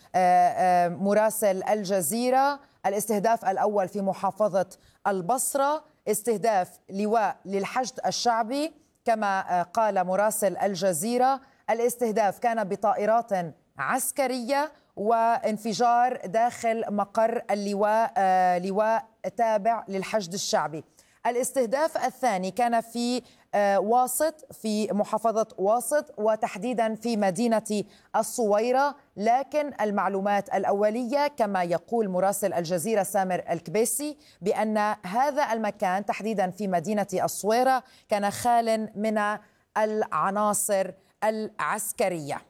مراسل الجزيرة. الاستهداف الأول في محافظة البصرة، استهداف لواء للحشد الشعبي كما قال مراسل الجزيرة. الاستهداف كان بطائرات عسكرية وانفجار داخل مقر اللواء، لواء تابع للحشد الشعبي. الاستهداف الثاني كان في واسط، في محافظة واسط وتحديدا في مدينة الصويرة، لكن المعلومات الأولية كما يقول مراسل الجزيرة سامر الكبيسي بأن هذا المكان تحديدا في مدينة الصويرة كان خال من العناصر العسكرية.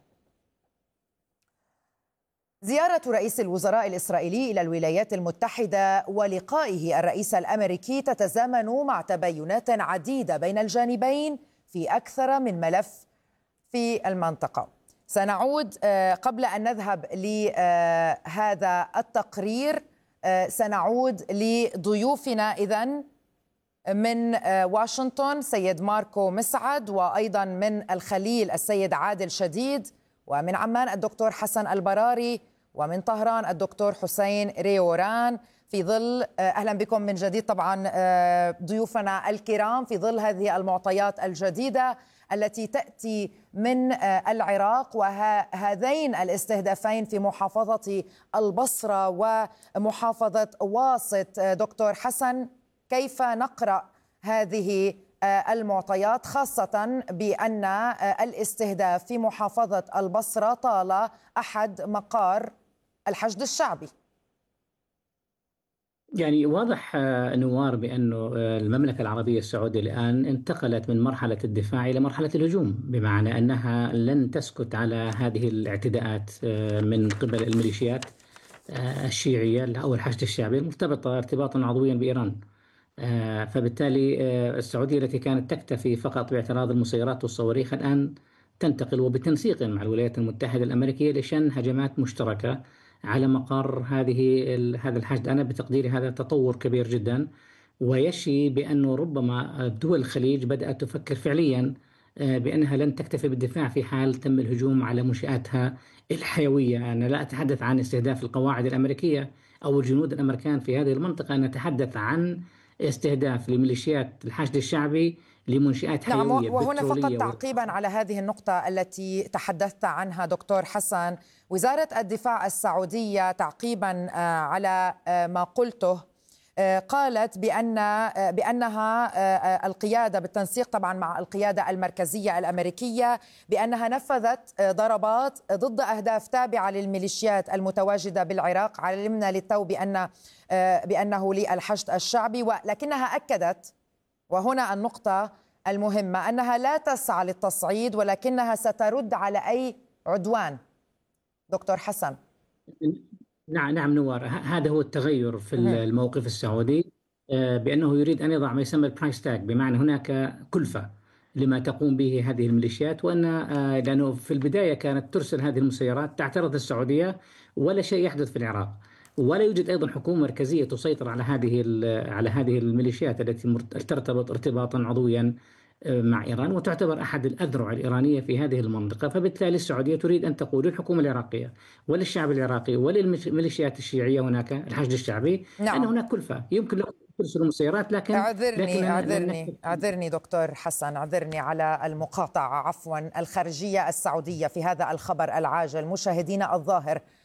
زيارة رئيس الوزراء الإسرائيلي إلى الولايات المتحدة ولقائه الرئيس الأمريكي تتزامن مع تباينات عديدة بين الجانبين في أكثر من ملف في المنطقة. سنعود قبل أن نذهب لهذا التقرير، سنعود لضيوفنا إذن من واشنطن سيد ماركو مسعد، وأيضا من الخليل السيد عادل شديد، ومن عمان الدكتور حسن البراري، ومن طهران الدكتور حسين ريوران. في ظل أهلا بكم من جديد طبعا ضيوفنا الكرام في ظل هذه المعطيات الجديدة التي تأتي من العراق وهذين الاستهدافين في محافظة البصرة ومحافظة واسط. دكتور حسن، كيف نقرأ هذه المعطيات، خاصة بأن الاستهداف في محافظة البصرة طال أحد مقار الحشد الشعبي؟ يعني واضح نوار بأنه المملكة العربية السعودية الآن انتقلت من مرحلة الدفاع إلى مرحلة الهجوم، بمعنى أنها لن تسكت على هذه الاعتداءات من قبل الميليشيات الشيعية أو الحشد الشعبي المرتبطة ارتباطا عضويا بإيران. فبالتالي السعودية التي كانت تكتفي فقط باعتراض المسيرات والصواريخ الآن تنتقل وبتنسيق مع الولايات المتحدة الأمريكية لشن هجمات مشتركة على مقر هذا الحشد. أنا بتقديري هذا تطور كبير جدا، ويشي بأنه ربما دول الخليج بدأت تفكر فعليا بأنها لن تكتفي بالدفاع في حال تم الهجوم على منشآتها الحيوية. أنا لا أتحدث عن استهداف القواعد الأمريكية أو الجنود الأمريكان في هذه المنطقة، أنا أتحدث عن استهداف لميليشيات الحشد الشعبي لمنشآت حيوية. نعم، وهنا فقط تعقيبا على هذه النقطة التي تحدثت عنها دكتور حسن، وزارة الدفاع السعودية تعقيبا على ما قلته قالت بأنها القيادة بالتنسيق طبعا مع القيادة المركزية الأمريكية بأنها نفذت ضربات ضد أهداف تابعة للميليشيات المتواجدة بالعراق. علمنا للتو بأنه للحشد الشعبي، ولكنها أكدت، وهنا النقطة المهمة، أنها لا تسعى للتصعيد ولكنها سترد على أي عدوان. دكتور حسن. نعم نوار، هذا هو التغير في الموقف السعودي، بأنه يريد أن يضع ما يسمى البرايس تاج، بمعنى هناك كلفة لما تقوم به هذه الميليشيات، وأن لأنه في البداية كانت ترسل هذه المسيرات تعترض السعودية ولا شيء يحدث في العراق، ولا يوجد أيضا حكومة مركزية تسيطر على هذه الميليشيات التي ترتبط ارتباطا عضويا مع إيران وتعتبر أحد الأذرع الإيرانية في هذه المنطقة. فبالتالي السعودية تريد أن تقول للحكومة العراقية وللشعب العراقي وللميليشيات الشيعية هناك الحشد الشعبي أن هناك كلفة يمكن لهم ترسل مسيرات، لكن أعذرني دكتور حسن، أعذرني على المقاطعة، عفوا. الخارجية السعودية في هذا الخبر العاجل، مشاهدينا الظاهر